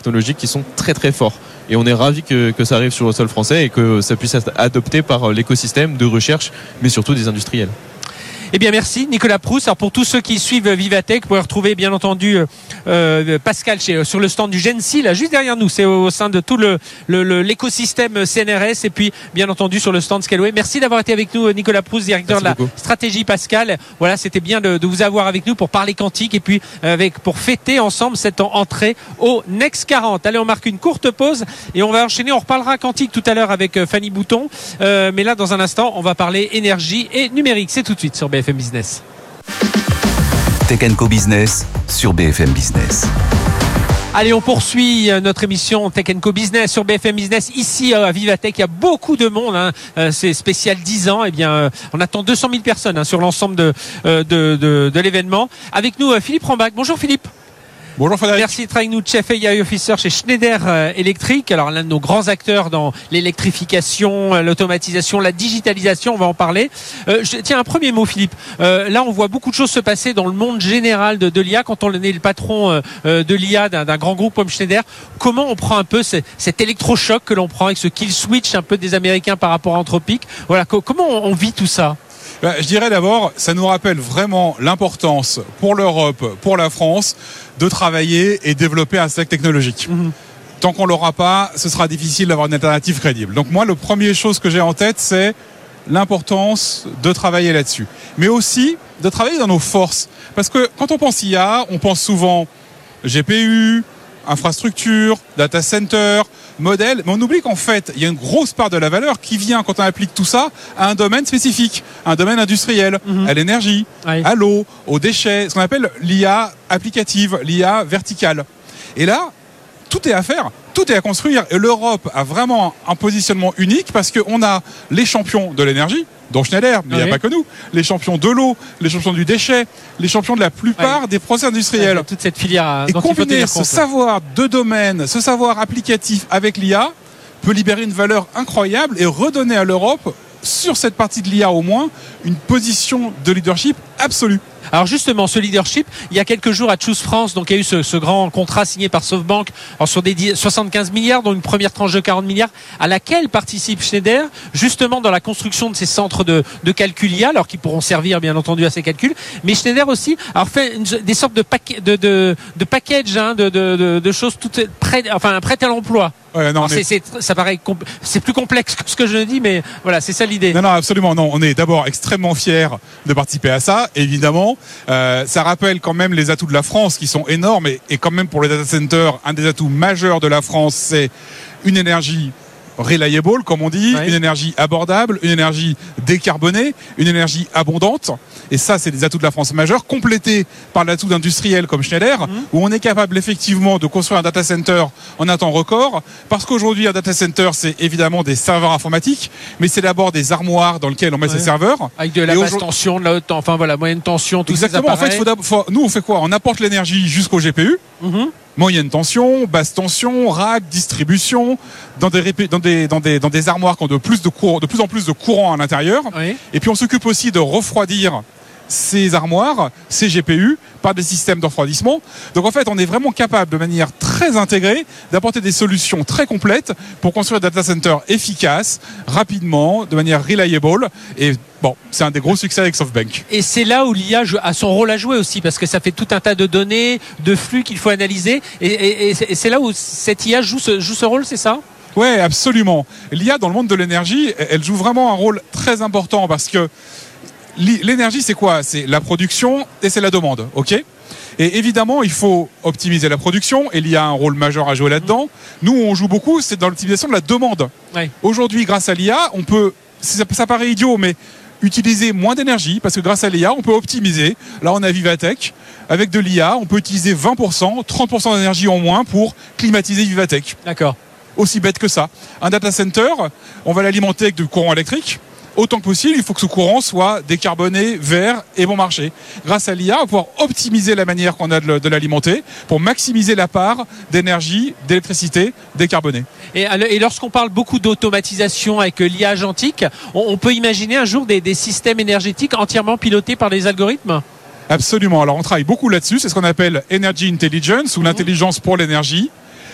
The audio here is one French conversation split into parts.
technologiques qui sont très très forts. Et on est ravis que ça arrive sur le sol français et que ça puisse être adopté par l'écosystème de recherche, mais surtout des industriels. Eh bien, merci Nicolas Proust. Alors, pour tous ceux qui suivent Vivatech, vous pouvez retrouver bien entendu Pascal sur le stand du Gensi, là, juste derrière nous. C'est au sein de tout l'écosystème CNRS et puis bien entendu sur le stand Scaleway. Merci d'avoir été avec nous, Nicolas Proust, directeur de la stratégie Pascal. Voilà, c'était bien de vous avoir avec nous pour parler quantique et puis pour fêter ensemble cette entrée au Next 40. Allez, on marque une courte pause et on va enchaîner. On reparlera quantique tout à l'heure avec Fanny Bouton. Mais là, dans un instant, on va parler énergie et numérique. C'est tout de suite sur BFM Business. Tech & Co Business sur BFM Business. Allez, on poursuit notre émission Tech & Co Business sur BFM Business. Ici à Vivatech, il y a beaucoup de monde. C'est spécial 10 ans. Eh bien, on attend 200 000 personnes sur l'ensemble de l'événement. Avec nous, Philippe Rambach. Bonjour Philippe. Bonjour Frédéric. Merci d'être avec nous, Chief AI Officer chez Schneider Electric. Alors l'un de nos grands acteurs dans l'électrification, l'automatisation, la digitalisation, on va en parler. Tiens, un premier mot Philippe. Là on voit beaucoup de choses se passer dans le monde général de l'IA. Quand on est le patron de l'IA d'un grand groupe comme Schneider, comment on prend un peu cet électrochoc que l'on prend avec ce kill switch un peu des Américains par rapport à Anthropic? Voilà, comment on vit tout ça? Je dirais d'abord, ça nous rappelle vraiment l'importance pour l'Europe, pour la France, de travailler et développer un stack technologique. Tant qu'on ne l'aura pas, ce sera difficile d'avoir une alternative crédible. Donc moi, la première chose que j'ai en tête, c'est l'importance de travailler là-dessus. Mais aussi de travailler dans nos forces. Parce que quand on pense IA, on pense souvent GPU, infrastructure, data center, modèle, mais on oublie qu'en fait, il y a une grosse part de la valeur qui vient, quand on applique tout ça, à un domaine spécifique, un domaine industriel, à l'énergie, à l'eau, aux déchets, ce qu'on appelle l'IA applicative, l'IA verticale. Et là, tout est à faire, tout est à construire. Et l'Europe a vraiment un positionnement unique parce qu'on a les champions de l'énergie, dont Schneider, mais il n'y a pas que nous, les champions de l'eau, les champions du déchet, les champions de la plupart des process industriels. Toute cette filière. Et combiner ce savoir de domaine, ce savoir applicatif avec l'IA peut libérer une valeur incroyable et redonner à l'Europe, sur cette partie de l'IA au moins, une position de leadership absolue. Alors justement, ce leadership, il y a quelques jours à Choose France, donc il y a eu ce grand contrat signé par SoftBank sur des 75 milliards, dont une première tranche de 40 milliards, à laquelle participe Schneider, justement dans la construction de ces centres de calcul IA, alors qu'ils pourront servir bien entendu à ces calculs. Mais Schneider aussi, alors fait des sortes de package, de choses toutes prêtes à l'emploi. Ouais, non, ça paraît c'est plus complexe que ce que je dis, mais voilà, c'est ça l'idée. Non, absolument. Non, on est d'abord extrêmement fiers de participer à ça, évidemment. Ça rappelle quand même les atouts de la France qui sont énormes et quand même pour les data centers, un des atouts majeurs de la France, c'est une énergie reliable, comme on dit, une énergie abordable, une énergie décarbonée, une énergie abondante. Et ça, c'est des atouts de la France majeurs, complétés par l'atout d'industriels comme Schneider, où on est capable effectivement de construire un data center en un temps record. Parce qu'aujourd'hui, un data center, c'est évidemment des serveurs informatiques, mais c'est d'abord des armoires dans lesquelles on met ces serveurs. Avec de la basse tension, de la haute, moyenne tension, tout ça. Exactement. En fait, nous, on fait quoi? On apporte l'énergie jusqu'au GPU. Moyenne tension, basse tension, rack, distribution, dans des armoires qui ont de plus en plus de courant à l'intérieur. Et puis on s'occupe aussi de refroidir ces armoires, ces GPU, par des systèmes de refroidissement. Donc en fait, on est vraiment capable de manière très intégrée d'apporter des solutions très complètes pour construire des data centers efficaces, rapidement, de manière reliable. Et bon, c'est un des gros succès avec SoftBank. Et c'est là où l'IA a son rôle à jouer aussi, parce que ça fait tout un tas de données, de flux qu'il faut analyser. Et c'est là où cette IA joue ce rôle, c'est ça ? Oui, absolument. L'IA dans le monde de l'énergie, elle joue vraiment un rôle très important parce que l'énergie, c'est quoi? C'est la production et c'est la demande, ok? Et évidemment, il faut optimiser la production et l'IA a un rôle majeur à jouer là-dedans. Nous, on joue beaucoup, c'est dans l'optimisation de la demande. Aujourd'hui, grâce à l'IA, on peut, ça paraît idiot, mais utiliser moins d'énergie parce que grâce à l'IA, on peut optimiser. Là, on a Vivatech. Avec de l'IA, on peut utiliser 20%, 30% d'énergie en moins pour climatiser Vivatech. D'accord. Aussi bête que ça. Un data center, on va l'alimenter avec du courant électrique. Autant que possible, il faut que ce courant soit décarboné, vert et bon marché. Grâce à l'IA, on va pouvoir optimiser la manière qu'on a de l'alimenter pour maximiser la part d'énergie, d'électricité décarbonée. Et lorsqu'on parle beaucoup d'automatisation avec l'IA agentique, on peut imaginer un jour des systèmes énergétiques entièrement pilotés par des algorithmes ? Absolument. Alors on travaille beaucoup là-dessus. C'est ce qu'on appelle Energy Intelligence ou l'intelligence pour l'énergie.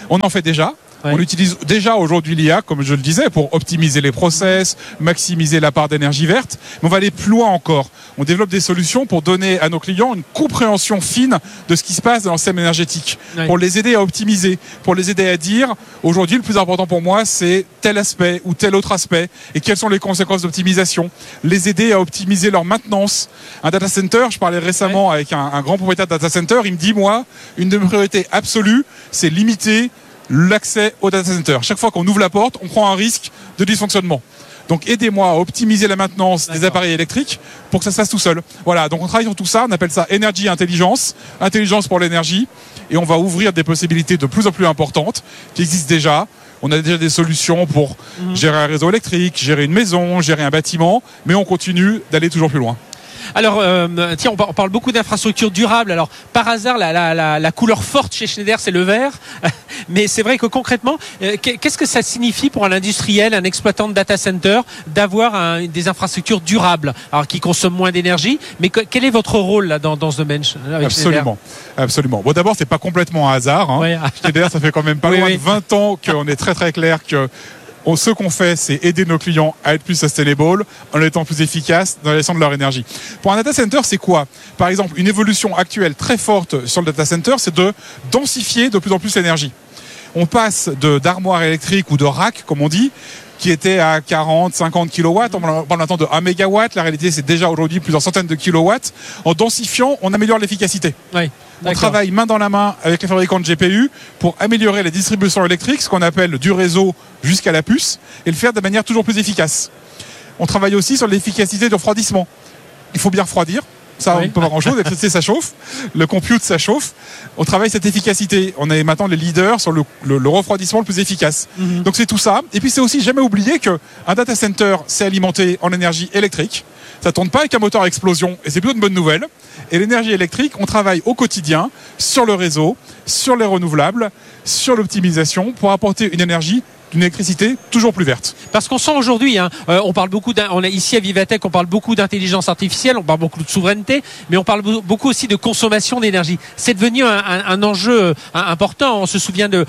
On en fait déjà. Ouais. On utilise déjà aujourd'hui l'IA, comme je le disais, pour optimiser les process, maximiser la part d'énergie verte. Mais on va aller plus loin encore. On développe des solutions pour donner à nos clients une compréhension fine de ce qui se passe dans leur système énergétique, pour les aider à optimiser, pour les aider à dire, aujourd'hui, le plus important pour moi, c'est tel aspect ou tel autre aspect, et quelles sont les conséquences d'optimisation. Les aider à optimiser leur maintenance. Un data center, je parlais récemment avec un grand propriétaire de data center, il me dit, moi, une de mes priorités absolues, c'est limiter l'accès au data center. Chaque fois qu'on ouvre la porte, on prend un risque de dysfonctionnement. Donc aidez-moi à optimiser la maintenance des appareils électriques pour que ça se fasse tout seul. Voilà, donc on travaille sur tout ça, on appelle ça Energy Intelligence, intelligence pour l'énergie, et on va ouvrir des possibilités de plus en plus importantes qui existent déjà. On a déjà des solutions pour gérer un réseau électrique, gérer une maison, gérer un bâtiment, mais on continue d'aller toujours plus loin. Alors, tiens, on parle beaucoup d'infrastructures durables. Alors, par hasard, la couleur forte chez Schneider, c'est le vert. Mais c'est vrai que concrètement, qu'est-ce que ça signifie pour un industriel, un exploitant de data center, d'avoir des infrastructures durables, alors qui consomment moins d'énergie. Mais quel est votre rôle là dans ce domaine avec Absolument, Schneider? absolument. Bon, d'abord, c'est pas complètement un hasard. Hein. Ouais. Schneider, ça fait quand même pas loin de 20 ans qu'on est très très clair que ce qu'on fait, c'est aider nos clients à être plus sustainable en étant plus efficaces dans la gestion de leur énergie. Pour un data center, c'est quoi? Par exemple, une évolution actuelle très forte sur le data center, c'est de densifier de plus en plus l'énergie. On passe d'armoires électriques ou de racks, comme on dit, qui étaient à 40, 50 kilowatts. On parle maintenant de 1 mégawatt. La réalité, c'est déjà aujourd'hui plusieurs centaines de kilowatts. En densifiant, on améliore l'efficacité. Oui. On travaille main dans la main avec les fabricants de GPU pour améliorer la distribution électrique, ce qu'on appelle du réseau jusqu'à la puce, et le faire de manière toujours plus efficace. On travaille aussi sur l'efficacité du refroidissement. Il faut bien refroidir. Ça, on ne peut pas grand-chose. L'électricité, ça chauffe. Le compute, ça chauffe. On travaille cette efficacité. On est maintenant les leaders sur le refroidissement le plus efficace. Donc c'est tout ça. Et puis c'est aussi jamais oublier qu'un data center, c'est alimenté en énergie électrique. Ça ne tourne pas avec un moteur à explosion. Et c'est plutôt une bonne nouvelle. Et l'énergie électrique, on travaille au quotidien sur le réseau, sur les renouvelables, sur l'optimisation pour apporter une énergie, une électricité toujours plus verte. Parce qu'on sent aujourd'hui, on parle beaucoup, on est ici à Vivatech, on parle beaucoup d'intelligence artificielle, on parle beaucoup de souveraineté, mais on parle beaucoup aussi de consommation d'énergie. C'est devenu un enjeu important. On se souvient de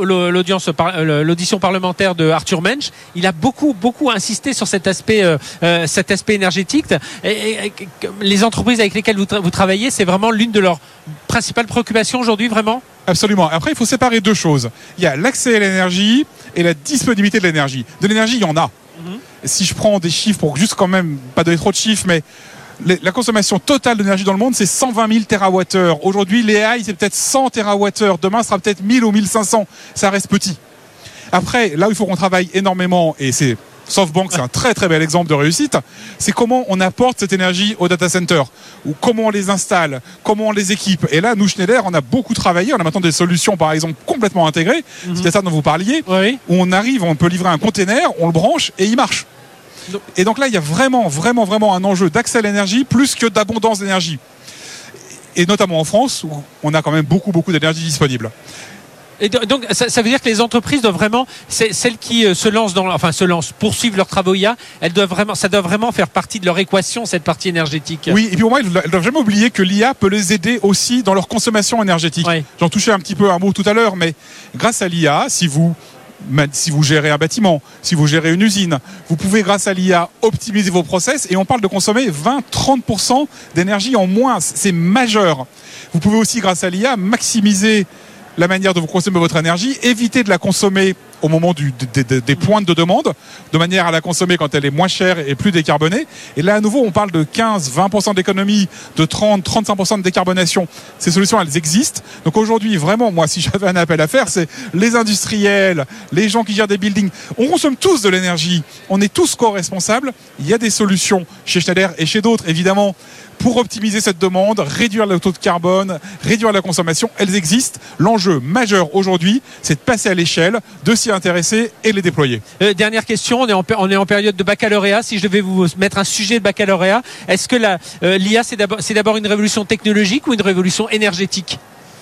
l'audition parlementaire de Arthur Mensch. Il a beaucoup insisté sur cet aspect énergétique. Et les entreprises avec lesquelles vous travaillez, c'est vraiment l'une de leurs principales préoccupations aujourd'hui, vraiment? Absolument. Après, il faut séparer deux choses. Il y a l'accès à l'énergie et la disponibilité de l'énergie. De l'énergie, il y en a. Si je prends des chiffres pour juste quand même pas donner trop de chiffres, mais la consommation totale d'énergie dans le monde, c'est 120 000 TWh. Aujourd'hui, l'AI, c'est peut-être 100 TWh. Demain, ce sera peut-être 1000 ou 1500. Ça reste petit. Après, là où il faut qu'on travaille énormément, et c'est SoftBank, c'est un très très bel exemple de réussite, c'est comment on apporte cette énergie au data center, ou comment on les installe, comment on les équipe. Et là, nous, Schneider, on a beaucoup travaillé, on a maintenant des solutions, par exemple, complètement intégrées, c'était ça dont vous parliez, où on arrive, on peut livrer un container, on le branche et il marche. Et donc là, il y a vraiment un enjeu d'accès à l'énergie plus que d'abondance d'énergie. Et notamment en France, où on a quand même beaucoup d'énergie disponible. Et donc, ça veut dire que les entreprises doivent vraiment, celles qui poursuivent leurs travaux IA, ça doit vraiment faire partie de leur équation, cette partie énergétique. Oui, et puis pour moi, ils ne doivent jamais oublier que l'IA peut les aider aussi dans leur consommation énergétique. Ouais. J'en touchais un petit peu un mot tout à l'heure, mais grâce à l'IA, si vous gérez un bâtiment, si vous gérez une usine, vous pouvez, grâce à l'IA, optimiser vos process, et on parle de consommer 20-30% d'énergie en moins. C'est majeur. Vous pouvez aussi, grâce à l'IA, maximiser la manière de vous consommer votre énergie, éviter de la consommer au moment des pointes de demande, de manière à la consommer quand elle est moins chère et plus décarbonée. Et là, à nouveau, on parle de 15-20% d'économie, de 30-35% de décarbonation. Ces solutions, elles existent. Donc aujourd'hui, vraiment, moi, si j'avais un appel à faire, c'est les industriels, les gens qui gèrent des buildings. On consomme tous de l'énergie. On est tous co-responsables. Il y a des solutions chez Schneider et chez d'autres, évidemment, pour optimiser cette demande, réduire le taux de carbone, réduire la consommation. Elles existent. L'enjeu majeur aujourd'hui, c'est de passer à l'échelle, de s'y intéresser et les déployer. Dernière question, on est en période de baccalauréat. Si je devais vous mettre un sujet de baccalauréat, est-ce que l'IA, c'est d'abord une révolution technologique ou une révolution énergétique?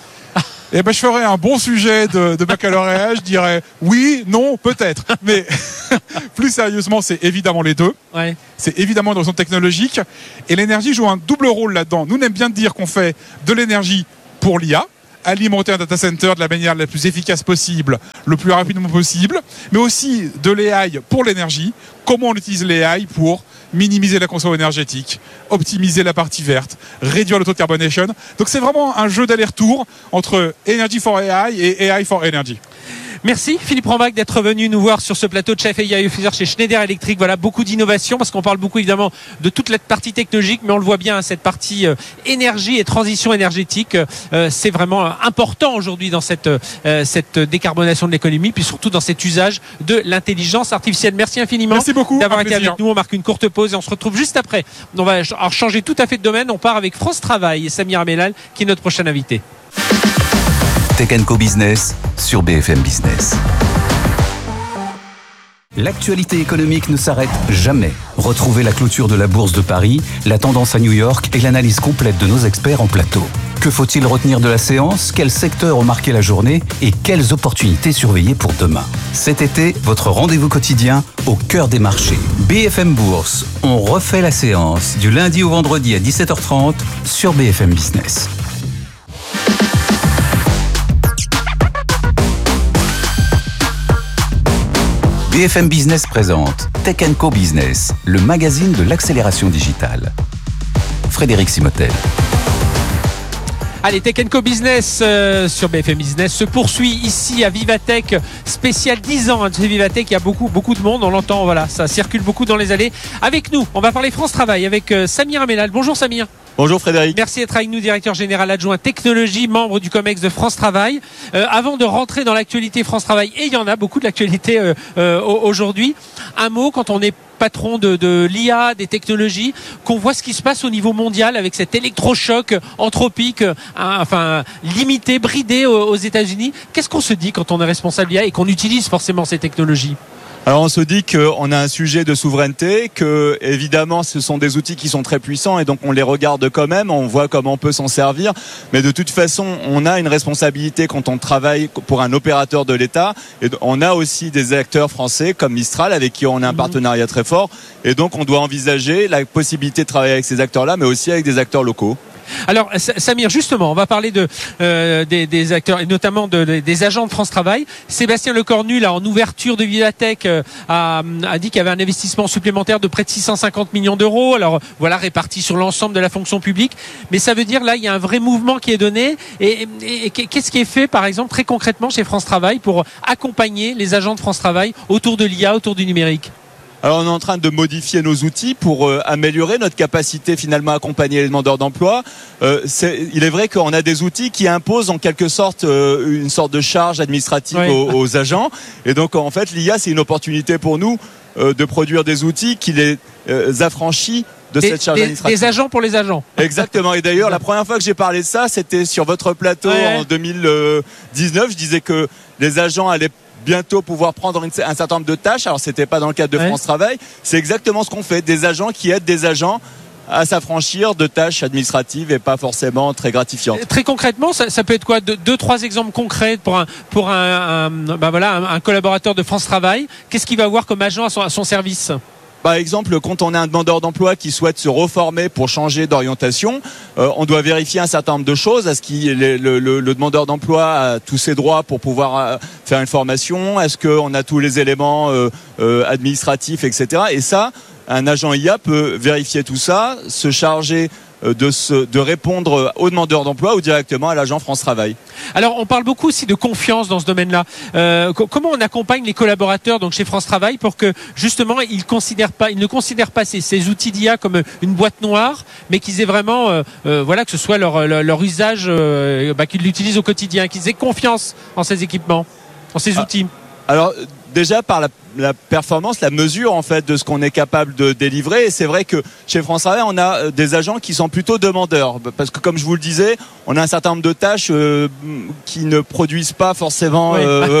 Eh ben, je ferais un bon sujet de baccalauréat. Je dirais oui, non, peut-être. Mais plus sérieusement, c'est évidemment les deux. Ouais. C'est évidemment une révolution technologique. Et l'énergie joue un double rôle là-dedans. Nous, on aime bien dire qu'on fait de l'énergie pour l'IA, alimenter un data center de la manière la plus efficace possible, le plus rapidement possible, mais aussi de l'AI pour l'énergie. Comment on utilise l'AI pour minimiser la consommation énergétique, optimiser la partie verte, réduire le taux de carbonation. Donc c'est vraiment un jeu d'aller-retour entre Energy for AI et AI for Energy. Merci Philippe Rambach d'être venu nous voir sur ce plateau de Chef AI Officer chez Schneider Electric. Voilà, beaucoup d'innovation parce qu'on parle beaucoup évidemment de toute la partie technologique, mais on le voit bien, cette partie énergie et transition énergétique, c'est vraiment important aujourd'hui dans cette décarbonation de l'économie, puis surtout dans cet usage de l'intelligence artificielle. Merci infiniment. Merci beaucoup d'avoir été avec nous. On marque une courte pause et on se retrouve juste après. On va changer tout à fait de domaine. On part avec France Travail et Samir Amelal qui est notre prochain invité. Tech Co Business sur BFM Business. L'actualité économique ne s'arrête jamais. Retrouvez la clôture de la Bourse de Paris, la tendance à New York et l'analyse complète de nos experts en plateau. Que faut-il retenir de la séance? Quels secteurs ont marqué la journée? Et quelles opportunités surveiller pour demain? Cet été, votre rendez-vous quotidien au cœur des marchés. BFM Bourse, on refait la séance du lundi au vendredi à 17h30 sur BFM Business. BFM Business présente Tech Co Business, le magazine de l'accélération digitale. Frédéric Simotel. Allez, Tech Co Business sur BFM Business se poursuit ici à Vivatech, spécial 10 ans de Vivatech. Il y a beaucoup de monde, on l'entend, voilà, ça circule beaucoup dans les allées. Avec nous, on va parler France Travail avec Samir Amelal. Bonjour Samir. Bonjour Frédéric. Merci d'être avec nous, directeur général adjoint technologie, membre du COMEX de France Travail. Avant de rentrer dans l'actualité France Travail, et il y en a beaucoup de l'actualité aujourd'hui, un mot quand on est patron de l'IA, des technologies, qu'on voit ce qui se passe au niveau mondial avec cet électrochoc anthropique, limité, bridé aux États-Unis. Qu'est-ce qu'on se dit quand on est responsable d'IA et qu'on utilise forcément ces technologies ? Alors on se dit qu'on a un sujet de souveraineté, que évidemment ce sont des outils qui sont très puissants et donc on les regarde quand même, on voit comment on peut s'en servir, mais de toute façon on a une responsabilité quand on travaille pour un opérateur de l'État, et on a aussi des acteurs français comme Mistral avec qui on a un partenariat très fort, et donc on doit envisager la possibilité de travailler avec ces acteurs-là, mais aussi avec des acteurs locaux. Alors Samir, justement, on va parler des acteurs et notamment des agents de France Travail. Sébastien Lecornu, là, en ouverture de Vivatech, a dit qu'il y avait un investissement supplémentaire de près de 650 millions d'euros. Alors voilà, réparti sur l'ensemble de la fonction publique. Mais ça veut dire là, il y a un vrai mouvement qui est donné. Et qu'est-ce qui est fait, par exemple, très concrètement chez France Travail pour accompagner les agents de France Travail autour de l'IA, autour du numérique ? Alors on est en train de modifier nos outils pour améliorer notre capacité finalement à accompagner les demandeurs d'emploi. Il est vrai qu'on a des outils qui imposent en quelque sorte une sorte de charge administrative aux agents. Et donc en fait l'IA c'est une opportunité pour nous de produire des outils qui les affranchit de cette charge administrative. Des agents pour les agents. Exactement. Et d'ailleurs, la première fois que j'ai parlé de ça, c'était sur votre plateau en 2019. Je disais que les agents allaient bientôt pouvoir prendre un certain nombre de tâches. Alors, c'était pas dans le cadre de France Travail. C'est exactement ce qu'on fait. Des agents qui aident des agents à s'affranchir de tâches administratives et pas forcément très gratifiantes. Très concrètement, ça peut être quoi? Deux, trois exemples concrets pour un collaborateur de France Travail. Qu'est-ce qu'il va avoir comme agent à son service? Par exemple, quand on a un demandeur d'emploi qui souhaite se reformer pour changer d'orientation, on doit vérifier un certain nombre de choses. Est-ce que le demandeur d'emploi a tous ses droits pour pouvoir faire une formation? Est-ce qu'on a tous les éléments administratifs, etc. Et ça, un agent IA peut vérifier tout ça, se charger de répondre aux demandeurs d'emploi ou directement à l'agent France Travail. Alors on parle beaucoup aussi de confiance dans ce domaine-là. Comment on accompagne les collaborateurs donc chez France Travail pour que justement ils ne considèrent pas ces outils d'IA comme une boîte noire, mais qu'ils aient vraiment que ce soit leur usage, qu'ils l'utilisent au quotidien, qu'ils aient confiance en ces équipements, en ces outils. Alors déjà par la performance, la mesure en fait de ce qu'on est capable de délivrer. Et c'est vrai que chez France Travail, on a des agents qui sont plutôt demandeurs, parce que comme je vous le disais, on a un certain nombre de tâches qui ne produisent pas forcément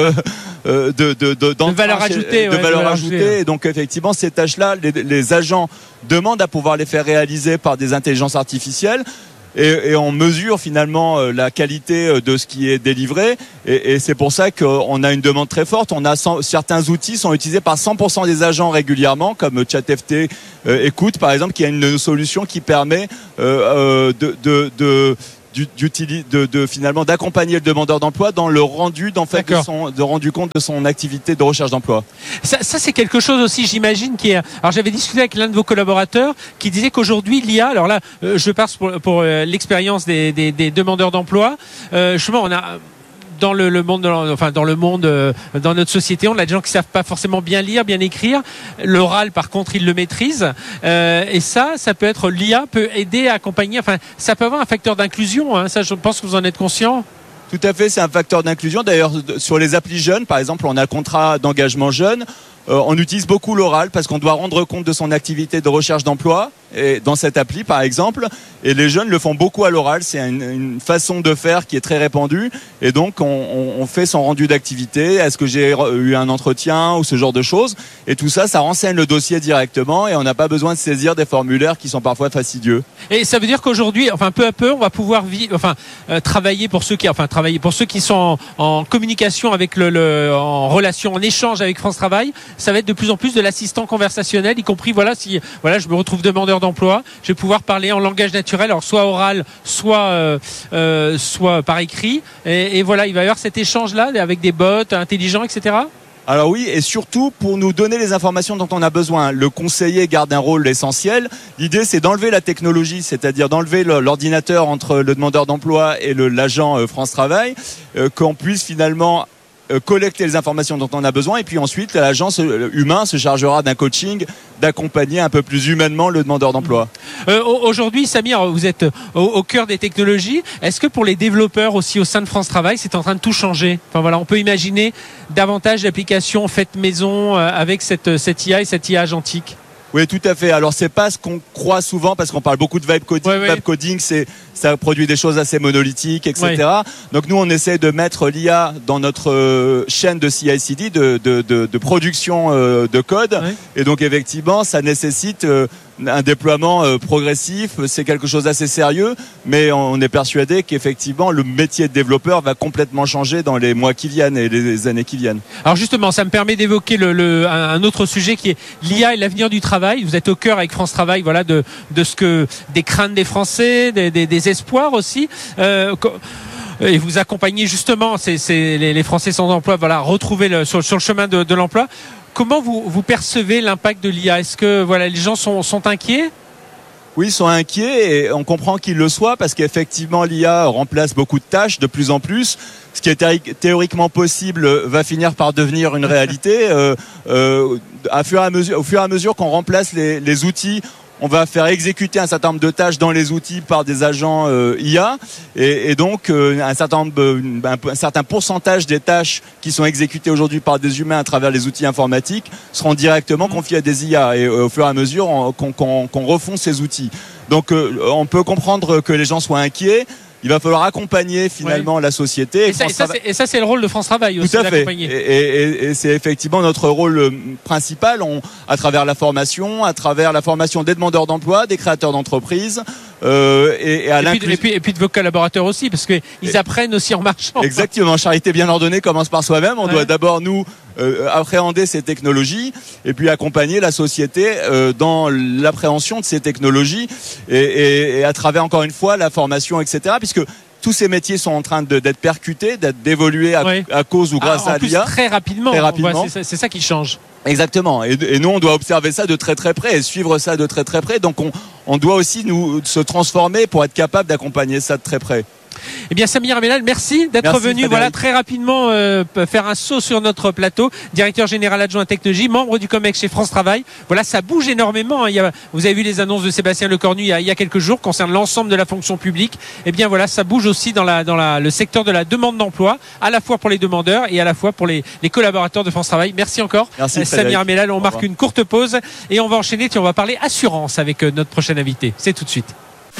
de valeur ajoutée. Et donc effectivement, ces tâches-là, les agents demandent à pouvoir les faire réaliser par des intelligences artificielles. Et on mesure finalement la qualité de ce qui est délivré, et c'est pour ça qu'on a une demande très forte. Certains outils sont utilisés par 100% des agents régulièrement, comme ChatFT Écoute par exemple, qui a une solution qui permet finalement d'accompagner le demandeur d'emploi dans le rendu de rendu compte de son activité de recherche d'emploi. Ça c'est quelque chose aussi, j'imagine, qui est. Alors j'avais discuté avec l'un de vos collaborateurs qui disait qu'aujourd'hui l'IA. Alors là, je passe pour l'expérience des demandeurs d'emploi. Justement, on a. Dans le monde, dans notre société, on a des gens qui savent pas forcément bien lire, bien écrire. L'oral, par contre, ils le maîtrisent. Et ça peut être l'IA peut aider à accompagner. Enfin, ça peut avoir un facteur d'inclusion. Hein. Ça, je pense que vous en êtes conscient. Tout à fait, c'est un facteur d'inclusion. D'ailleurs, sur les applis jeunes, par exemple, on a le contrat d'engagement jeune. On utilise beaucoup l'oral parce qu'on doit rendre compte de son activité de recherche d'emploi et dans cette appli par exemple, et les jeunes le font beaucoup à l'oral. C'est une façon de faire qui est très répandue, et donc on fait son rendu d'activité, est-ce que j'ai eu un entretien ou ce genre de choses, et tout ça renseigne le dossier directement et on n'a pas besoin de saisir des formulaires qui sont parfois fastidieux. Et ça veut dire qu'aujourd'hui, peu à peu, on va pouvoir travailler pour ceux qui sont en communication avec en relation, en échange avec France Travail. Ça va être de plus en plus de l'assistant conversationnel, y compris si je me retrouve demandeur d'emploi, je vais pouvoir parler en langage naturel, alors soit oral, soit par écrit, et voilà, il va y avoir cet échange là avec des bots intelligents, etc. Alors oui, et surtout pour nous donner les informations dont on a besoin. Le conseiller garde un rôle essentiel. L'idée, c'est d'enlever la technologie, c'est-à-dire d'enlever l'ordinateur entre le demandeur d'emploi et l'agent France Travail, qu'on puisse finalement collecter les informations dont on a besoin, et puis ensuite l'agent humain se chargera d'un coaching, d'accompagner un peu plus humainement le demandeur d'emploi. Aujourd'hui, Samir, vous êtes au cœur des technologies. Est-ce que pour les développeurs aussi au sein de France Travail, c'est en train de tout changer? On peut imaginer davantage d'applications faites maison avec cette IA et cette IA agentique. Oui, tout à fait. Alors, c'est pas ce qu'on croit souvent parce qu'on parle beaucoup de vibe coding. Ouais. Vibe coding, ça produit des choses assez monolithiques, etc. Ouais. Donc, nous, on essaie de mettre l'IA dans notre chaîne de CI/CD, de production de code. Ouais. Et donc, effectivement, ça nécessite un déploiement progressif. C'est quelque chose d'assez sérieux, mais on est persuadé qu'effectivement, le métier de développeur va complètement changer dans les mois qui viennent et les années qui viennent. Alors, justement, ça me permet d'évoquer un autre sujet qui est l'IA et l'avenir du travail. Vous êtes au cœur avec France Travail, des craintes des Français, des espoirs aussi. Et vous accompagnez justement les Français sans emploi, retrouver sur le chemin de l'emploi. Comment vous percevez l'impact de l'IA? Est-ce que les gens sont inquiets? Oui, ils sont inquiets, et on comprend qu'ils le soient parce qu'effectivement l'IA remplace beaucoup de tâches de plus en plus. Ce qui est théoriquement possible va finir par devenir une réalité. Au fur et à mesure qu'on remplace les outils, on va faire exécuter un certain nombre de tâches dans les outils par des agents IA, et donc un certain pourcentage des tâches qui sont exécutées aujourd'hui par des humains à travers les outils informatiques seront directement confiées à des IA, et au fur et à mesure qu'on refond ces outils. Donc on peut comprendre que les gens soient inquiets. Il va falloir accompagner finalement la société. Et ça, c'est le rôle de France Travail aussi, d'accompagner. Et c'est effectivement notre rôle principal, à travers la formation des demandeurs d'emploi, des créateurs d'entreprises. Et puis de vos collaborateurs aussi, parce qu'ils apprennent aussi en marchant. Exactement. Charité bien ordonnée commence par soi-même. On doit d'abord nous appréhender ces technologies, et puis accompagner la société dans l'appréhension de ces technologies, et à travers encore une fois la formation, etc. Puisque tous ces métiers sont en train d'être percutés, d'évoluer à cause ou grâce à l'IA. Très rapidement. C'est ça qui change. Exactement. Et nous, on doit observer ça de très très près et suivre ça de très très près. Donc on doit aussi se transformer pour être capable d'accompagner ça de très près. Eh bien, Samir Amelal, merci d'être venu très rapidement faire un saut sur notre plateau. Directeur général adjoint technologie, membre du COMEX chez France Travail. Ça bouge énormément. Vous avez vu les annonces de Sébastien Lecornu il y a quelques jours concernant l'ensemble de la fonction publique. Eh bien ça bouge aussi dans le secteur de la demande d'emploi, à la fois pour les demandeurs et à la fois pour les collaborateurs de France Travail. Merci encore. Merci Samir Amelal. On marque une courte pause et on va enchaîner. On va parler assurance avec notre prochain invité. C'est tout de suite.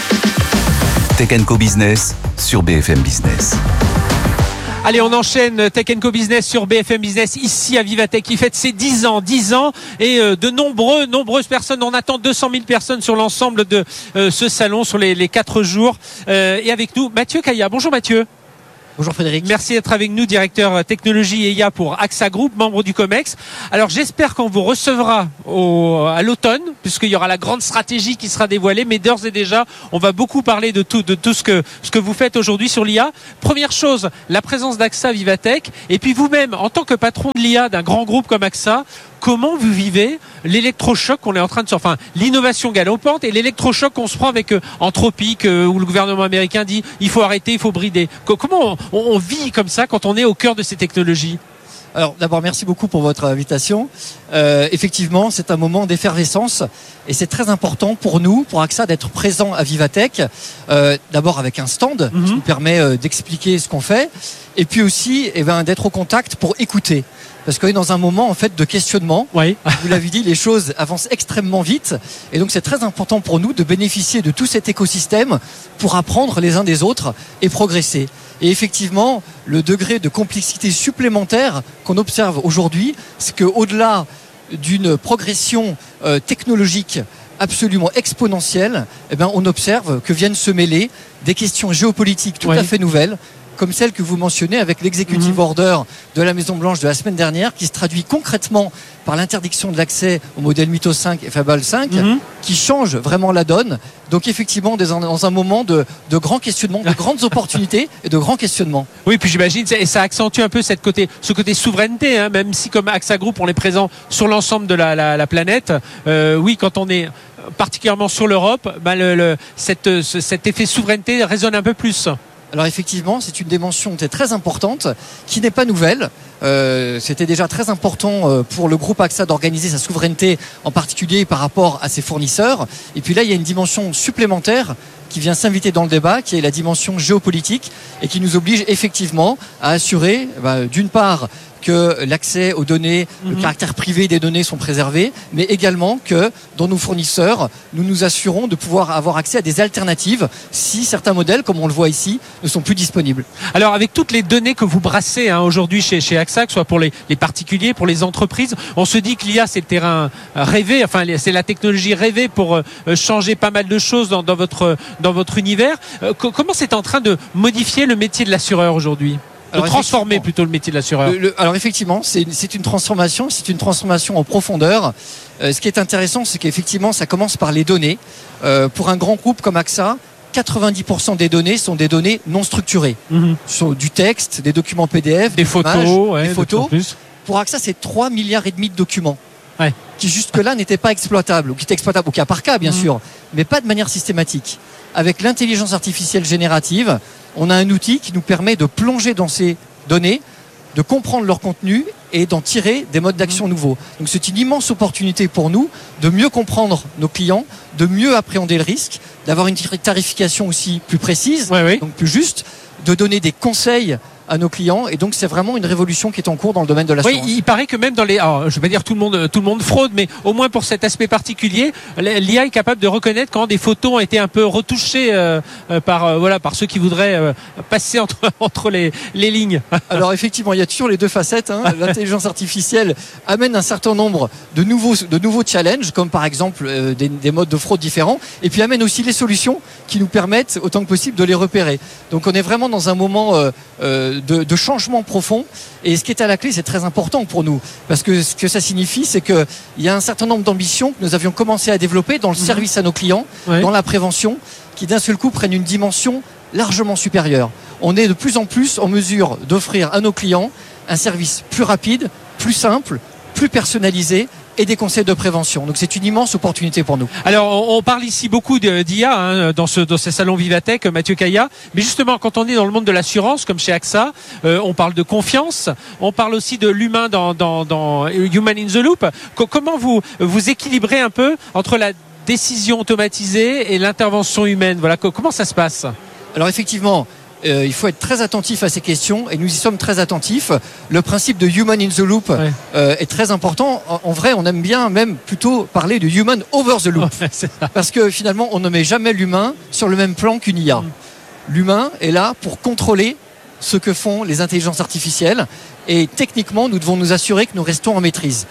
Tech & Co Business sur BFM Business. Allez, on enchaîne Tech & Co Business sur BFM Business, ici à Vivatech, qui fête ses 10 ans, et de nombreuses personnes. On attend 200 000 personnes sur l'ensemble de ce salon, sur les 4 jours. Et avec nous, Mathieu Caillat. Bonjour Mathieu. Bonjour Frédéric. Merci d'être avec nous, directeur technologie et IA pour AXA Group, membre du COMEX. Alors j'espère qu'on vous recevra à l'automne, puisqu'il y aura la grande stratégie qui sera dévoilée, mais d'ores et déjà, on va beaucoup parler de tout ce que vous faites aujourd'hui sur l'IA. Première chose, la présence d'AXA Vivatech, et puis vous-même, en tant que patron de l'IA d'un grand groupe comme AXA, comment vous vivez l'électrochoc qu'on est en train de enfin l'innovation galopante et l'électrochoc qu'on se prend avec Anthropic, où le gouvernement américain dit il faut arrêter, il faut brider. Comment on vit comme ça quand on est au cœur de ces technologies? Alors d'abord merci beaucoup pour votre invitation. Effectivement c'est un moment d'effervescence et c'est très important pour nous, pour AXA, d'être présent à Vivatech. D'abord avec un stand qui nous permet d'expliquer ce qu'on fait et puis aussi d'être au contact pour écouter. Parce qu'on est dans un moment en fait de questionnement. Oui. Vous l'avez dit, les choses avancent extrêmement vite et donc c'est très important pour nous de bénéficier de tout cet écosystème pour apprendre les uns des autres et progresser. Et effectivement, le degré de complexité supplémentaire qu'on observe aujourd'hui, c'est qu'au-delà d'une progression technologique absolument exponentielle, on observe que viennent se mêler des questions géopolitiques tout à fait nouvelles, comme celle que vous mentionnez avec l'executive order de la Maison-Blanche de la semaine dernière, qui se traduit concrètement par l'interdiction de l'accès au modèle Mythos 5 et Fable 5, qui change vraiment la donne. Donc effectivement, dans un moment de grands questionnements, de grandes opportunités et de grands questionnements. Oui, puis j'imagine, et ça accentue un peu ce côté souveraineté, hein, même si comme AXA Group, on est présent sur l'ensemble de la planète. Oui, quand on est particulièrement sur l'Europe, cet effet souveraineté résonne un peu plus. Alors effectivement, c'est une dimension qui est très importante, qui n'est pas nouvelle. C'était déjà très important pour le groupe AXA d'organiser sa souveraineté, en particulier par rapport à ses fournisseurs. Et puis là, il y a une dimension supplémentaire qui vient s'inviter dans le débat, qui est la dimension géopolitique et qui nous oblige effectivement à assurer, d'une part, que l'accès aux données, le caractère privé des données sont préservés, mais également que dans nos fournisseurs, nous nous assurons de pouvoir avoir accès à des alternatives si certains modèles, comme on le voit ici, ne sont plus disponibles. Alors avec toutes les données que vous brassez aujourd'hui chez AXA, que ce soit pour les particuliers, pour les entreprises, on se dit que l'IA c'est le terrain rêvé, enfin c'est la technologie rêvée pour changer pas mal de choses dans votre univers. Comment c'est en train de modifier le métier de l'assureur aujourd'hui ? De transformer plutôt le métier de l'assureur. Alors effectivement, c'est une transformation en profondeur. Ce qui est intéressant, c'est qu'effectivement, ça commence par les données. Pour un grand groupe comme AXA, 90% des données sont des données non structurées. Sur du texte, des documents PDF, des photos, des photos. Pour AXA, c'est 3,5 milliards de documents. Qui jusque-là n'étaient pas exploitables, ou qui étaient exploitables au cas par cas, bien sûr, mais pas de manière systématique. Avec l'intelligence artificielle générative, on a un outil qui nous permet de plonger dans ces données, de comprendre leur contenu et d'en tirer des modes d'action nouveaux. Donc c'est une immense opportunité pour nous de mieux comprendre nos clients, de mieux appréhender le risque, d'avoir une tarification aussi plus précise, donc plus juste, de donner des conseils à nos clients, et donc c'est vraiment une révolution qui est en cours dans le domaine de l'assurance. Oui, il paraît que même dans alors, je vais pas dire tout le monde fraude, mais au moins pour cet aspect particulier, l'IA est capable de reconnaître quand des photos ont été un peu retouchées par ceux qui voudraient passer entre les lignes. Alors effectivement, il y a toujours les deux facettes. L'intelligence artificielle amène un certain nombre de nouveaux challenges, comme par exemple des modes de fraude différents, et puis amène aussi les solutions qui nous permettent autant que possible de les repérer. Donc on est vraiment dans un moment de changement profond, et ce qui est à la clé, c'est très important pour nous, parce que ce que ça signifie, c'est qu'il y a un certain nombre d'ambitions que nous avions commencé à développer dans le service à nos clients, dans la prévention, qui d'un seul coup prennent une dimension largement supérieure. On est de plus en plus en mesure d'offrir à nos clients un service plus rapide, plus simple, plus personnalisé, et des conseils de prévention. Donc c'est une immense opportunité pour nous. Alors on parle ici beaucoup d'IA dans ce salon Vivatech, Mathieu Caillat, mais justement quand on est dans le monde de l'assurance comme chez AXA, on parle de confiance, on parle aussi de l'humain dans Human in the Loop. Comment vous équilibrez un peu entre la décision automatisée et l'intervention humaine? Voilà, comment ça se passe? Alors effectivement, il faut être très attentif à ces questions, et nous y sommes très attentifs. Le principe de Human in the Loop est très important. En vrai, on aime bien même plutôt parler de Human over the Loop, parce que finalement, on ne met jamais l'humain sur le même plan qu'une IA. L'humain est là pour contrôler ce que font les intelligences artificielles, et techniquement, nous devons nous assurer que nous restons en maîtrise.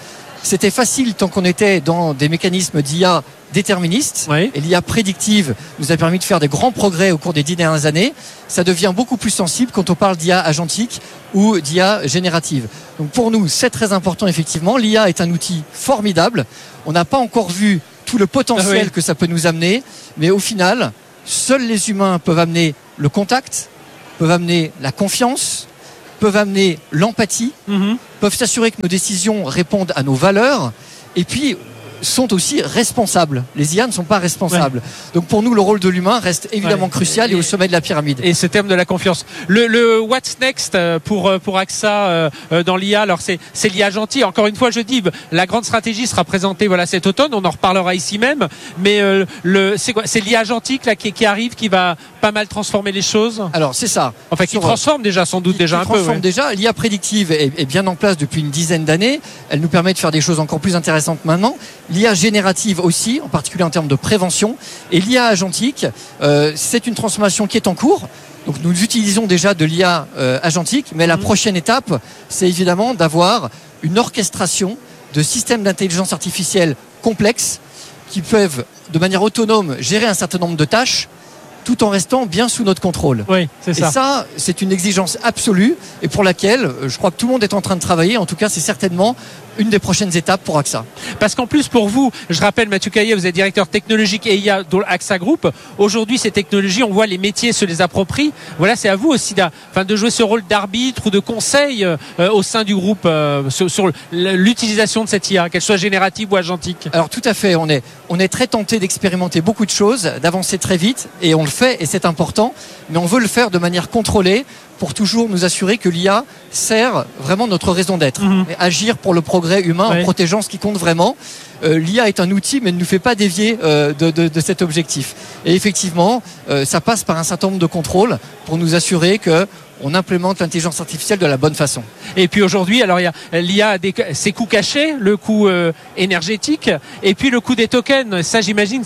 C'était facile tant qu'on était dans des mécanismes d'IA déterministes. Oui. Et l'IA prédictive nous a permis de faire des grands progrès au cours des 10 dernières années. Ça devient beaucoup plus sensible quand on parle d'IA agentique ou d'IA générative. Donc pour nous, c'est très important effectivement. L'IA est un outil formidable. On n'a pas encore vu tout le potentiel que ça peut nous amener, mais au final, seuls les humains peuvent amener le contact, peuvent amener la confiance, peuvent amener l'empathie, peuvent s'assurer que nos décisions répondent à nos valeurs, et puis sont aussi responsables. Les IA ne sont pas responsables. Ouais. Donc pour nous, le rôle de l'humain reste évidemment crucial et au sommet de la pyramide. Et ce terme de la confiance. Le what's next pour AXA dans l'IA, alors c'est l'IA gentil. Encore une fois, je dis, la grande stratégie sera présentée cet automne. On en reparlera ici même. Mais c'est quoi ? C'est l'IA gentil là qui arrive, qui va pas mal transformer les choses. Alors c'est ça. Enfin, qui transforme déjà sans doute déjà un peu. Transforme déjà. L'IA prédictive est bien en place depuis une dizaine d'années. Elle nous permet de faire des choses encore plus intéressantes maintenant. L'IA générative aussi, en particulier en termes de prévention. Et l'IA agentique, c'est une transformation qui est en cours. Donc nous utilisons déjà de l'IA agentique, mais la prochaine étape, c'est évidemment d'avoir une orchestration de systèmes d'intelligence artificielle complexes qui peuvent, de manière autonome, gérer un certain nombre de tâches tout en restant bien sous notre contrôle. Oui, c'est ça. Et ça, c'est une exigence absolue et pour laquelle je crois que tout le monde est en train de travailler. En tout cas, c'est certainement une des prochaines étapes pour AXA. Parce qu'en plus, pour vous, je rappelle, Mathieu Caillet, vous êtes directeur technologique et IA de AXA Group. Aujourd'hui, ces technologies, on voit les métiers se les approprient. Voilà, c'est à vous aussi de jouer ce rôle d'arbitre ou de conseil au sein du groupe sur l'utilisation de cette IA, qu'elle soit générative ou agentique. Alors tout à fait, on est très tenté d'expérimenter beaucoup de choses, d'avancer très vite et on le fait et c'est important, mais on veut le faire de manière contrôlée pour toujours nous assurer que l'IA sert vraiment notre raison d'être. Agir pour le progrès humain en protégeant ce qui compte vraiment. L'IA est un outil mais ne nous fait pas dévier de cet objectif. Et effectivement, ça passe par un certain nombre de contrôles pour nous assurer que on implémente l'intelligence artificielle de la bonne façon. Et puis aujourd'hui, alors l'IA a ses coûts cachés, le coût énergétique, et puis le coût des tokens. Ça, j'imagine,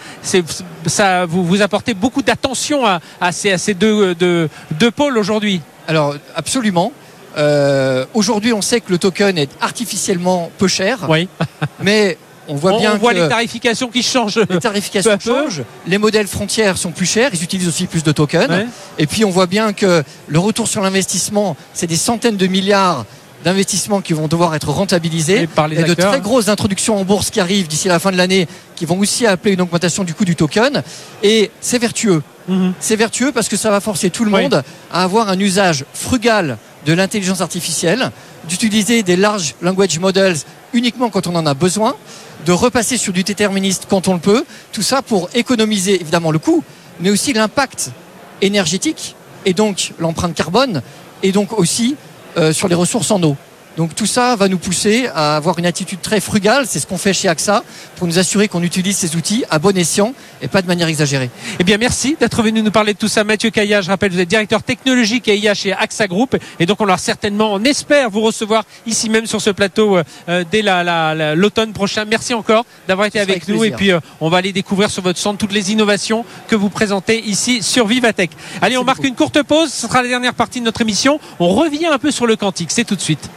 ça vous apportez beaucoup d'attention à ces deux pôles aujourd'hui. Alors absolument. Aujourd'hui, on sait que le token est artificiellement peu cher. Oui. Mais on voit les tarifications qui changent. Les tarifications changent. Les modèles frontières sont plus chers. Ils utilisent aussi plus de tokens. Ouais. Et puis on voit bien que le retour sur l'investissement, c'est des centaines de milliards d'investissements qui vont devoir être rentabilisés. Et de très grosses introductions en bourse qui arrivent d'ici la fin de l'année, qui vont aussi appeler une augmentation du coût du token. Et c'est vertueux. C'est vertueux parce que ça va forcer tout le monde à avoir un usage frugal de l'intelligence artificielle, d'utiliser des large language models uniquement quand on en a besoin, de repasser sur du déterministe quand on le peut, tout ça pour économiser évidemment le coût, mais aussi l'impact énergétique et donc l'empreinte carbone et donc aussi sur les ressources en eau. Donc tout ça va nous pousser à avoir une attitude très frugale, c'est ce qu'on fait chez AXA, pour nous assurer qu'on utilise ces outils à bon escient et pas de manière exagérée. Eh bien merci d'être venu nous parler de tout ça. Mathieu Caillet, je rappelle, vous êtes directeur technologique et IA chez AXA Group, et donc on espère vous recevoir ici même sur ce plateau dès l'automne prochain. Merci encore d'avoir été avec nous, et puis on va aller découvrir sur votre stand toutes les innovations que vous présentez ici sur Vivatech. Allez, on marque une courte pause, ce sera la dernière partie de notre émission. On revient un peu sur le quantique, c'est tout de suite.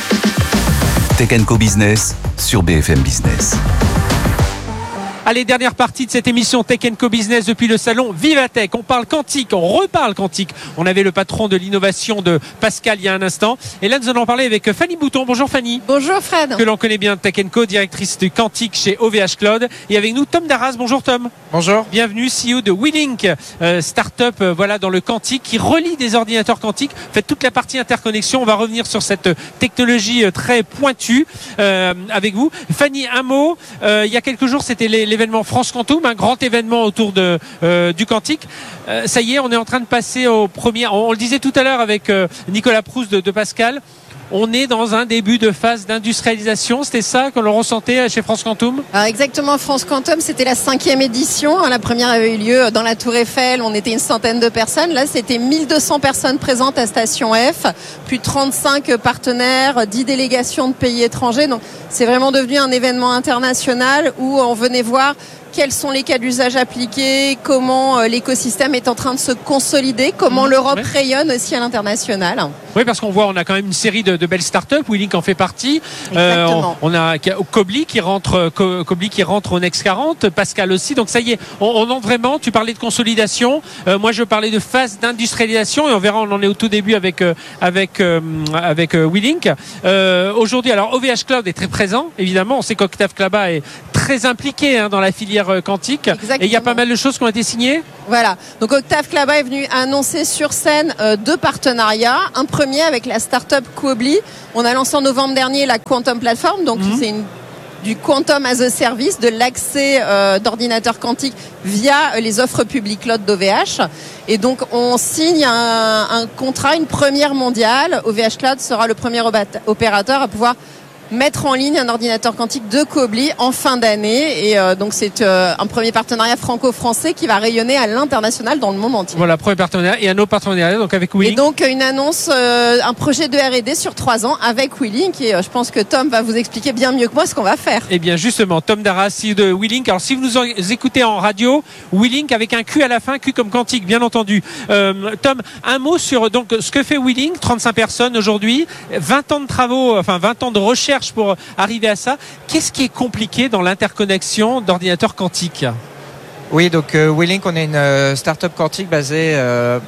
Tech & Co Business sur BFM Business. Allez, dernière partie de cette émission Tech & Co Business depuis le salon Vivatech. On parle quantique, on reparle quantique. On avait le patron de l'innovation de Pascal il y a un instant. Et là, nous allons parler avec Fanny Bouton. Bonjour Fanny. Bonjour Fred. Que l'on connaît bien de Tech & Co, directrice du quantique chez OVH Cloud. Et avec nous, Tom Darras. Bonjour Tom. Bonjour. Bienvenue, CEO de WeLink, start-up dans le quantique qui relie des ordinateurs quantiques. Faites toute la partie interconnexion. On va revenir sur cette technologie très pointue avec vous. Fanny, un mot. Il y a quelques jours, c'était l'événement France Quantum, un grand événement autour du quantique. Ça y est, on est en train de passer au premier. On le disait tout à l'heure avec Nicolas Proust de Pascal. On est dans un début de phase d'industrialisation. C'était ça que l'on ressentait chez France Quantum ? Alors exactement, France Quantum, c'était la 5e édition. La première avait eu lieu dans la Tour Eiffel. On était une centaine de personnes. Là, c'était 1200 personnes présentes à Station F. Plus de 35 partenaires, 10 délégations de pays étrangers. Donc, c'est vraiment devenu un événement international où on venait voir quels sont les cas d'usage appliqués, comment l'écosystème est en train de se consolider, comment l'Europe rayonne aussi à l'international. Oui, parce qu'on voit, on a quand même une série de belles startups. WeLink en fait partie. On a Kobli qui rentre au Next 40, Pascal aussi. Donc ça y est, on entre vraiment. Tu parlais de consolidation. Moi, je parlais de phase d'industrialisation et on verra. On en est au tout début avec WeLink. Aujourd'hui, alors OVH Cloud est très présent. Évidemment, on sait qu'Octave Klaba est très impliqué dans la filière quantique. Exactement. Et il y a pas mal de choses qui ont été signées. Voilà. Donc Octave Klaba est venu annoncer sur scène 2 partenariats. Un premier avec la start-up Kobli. On a lancé en novembre dernier la Quantum Platform. Donc c'est du Quantum as a Service, de l'accès d'ordinateurs quantiques via les offres publiques cloud d'OVH. Et donc on signe un contrat, une première mondiale. OVH Cloud sera le premier opérateur à pouvoir mettre en ligne un ordinateur quantique de Kobli en fin d'année. Et donc c'est un premier partenariat franco-français qui va rayonner à l'international dans le monde entier. Voilà, premier partenariat et un autre partenariat donc avec WeLink. Et donc une annonce, un projet de R&D sur 3 ans avec WeLink. Et je pense que Tom va vous expliquer bien mieux que moi ce qu'on va faire. Eh bien justement, Tom Darras, CEO de WeLink. Alors si vous nous écoutez en radio, WeLink avec un Q à la fin, Q comme quantique, bien entendu. Tom, un mot sur donc ce que fait WeLink, 35 personnes aujourd'hui, 20 ans de travaux, 20 ans de recherche pour arriver à ça. Qu'est-ce qui est compliqué dans l'interconnexion d'ordinateurs quantiques ? Oui, donc WeLink, on est une start-up quantique basée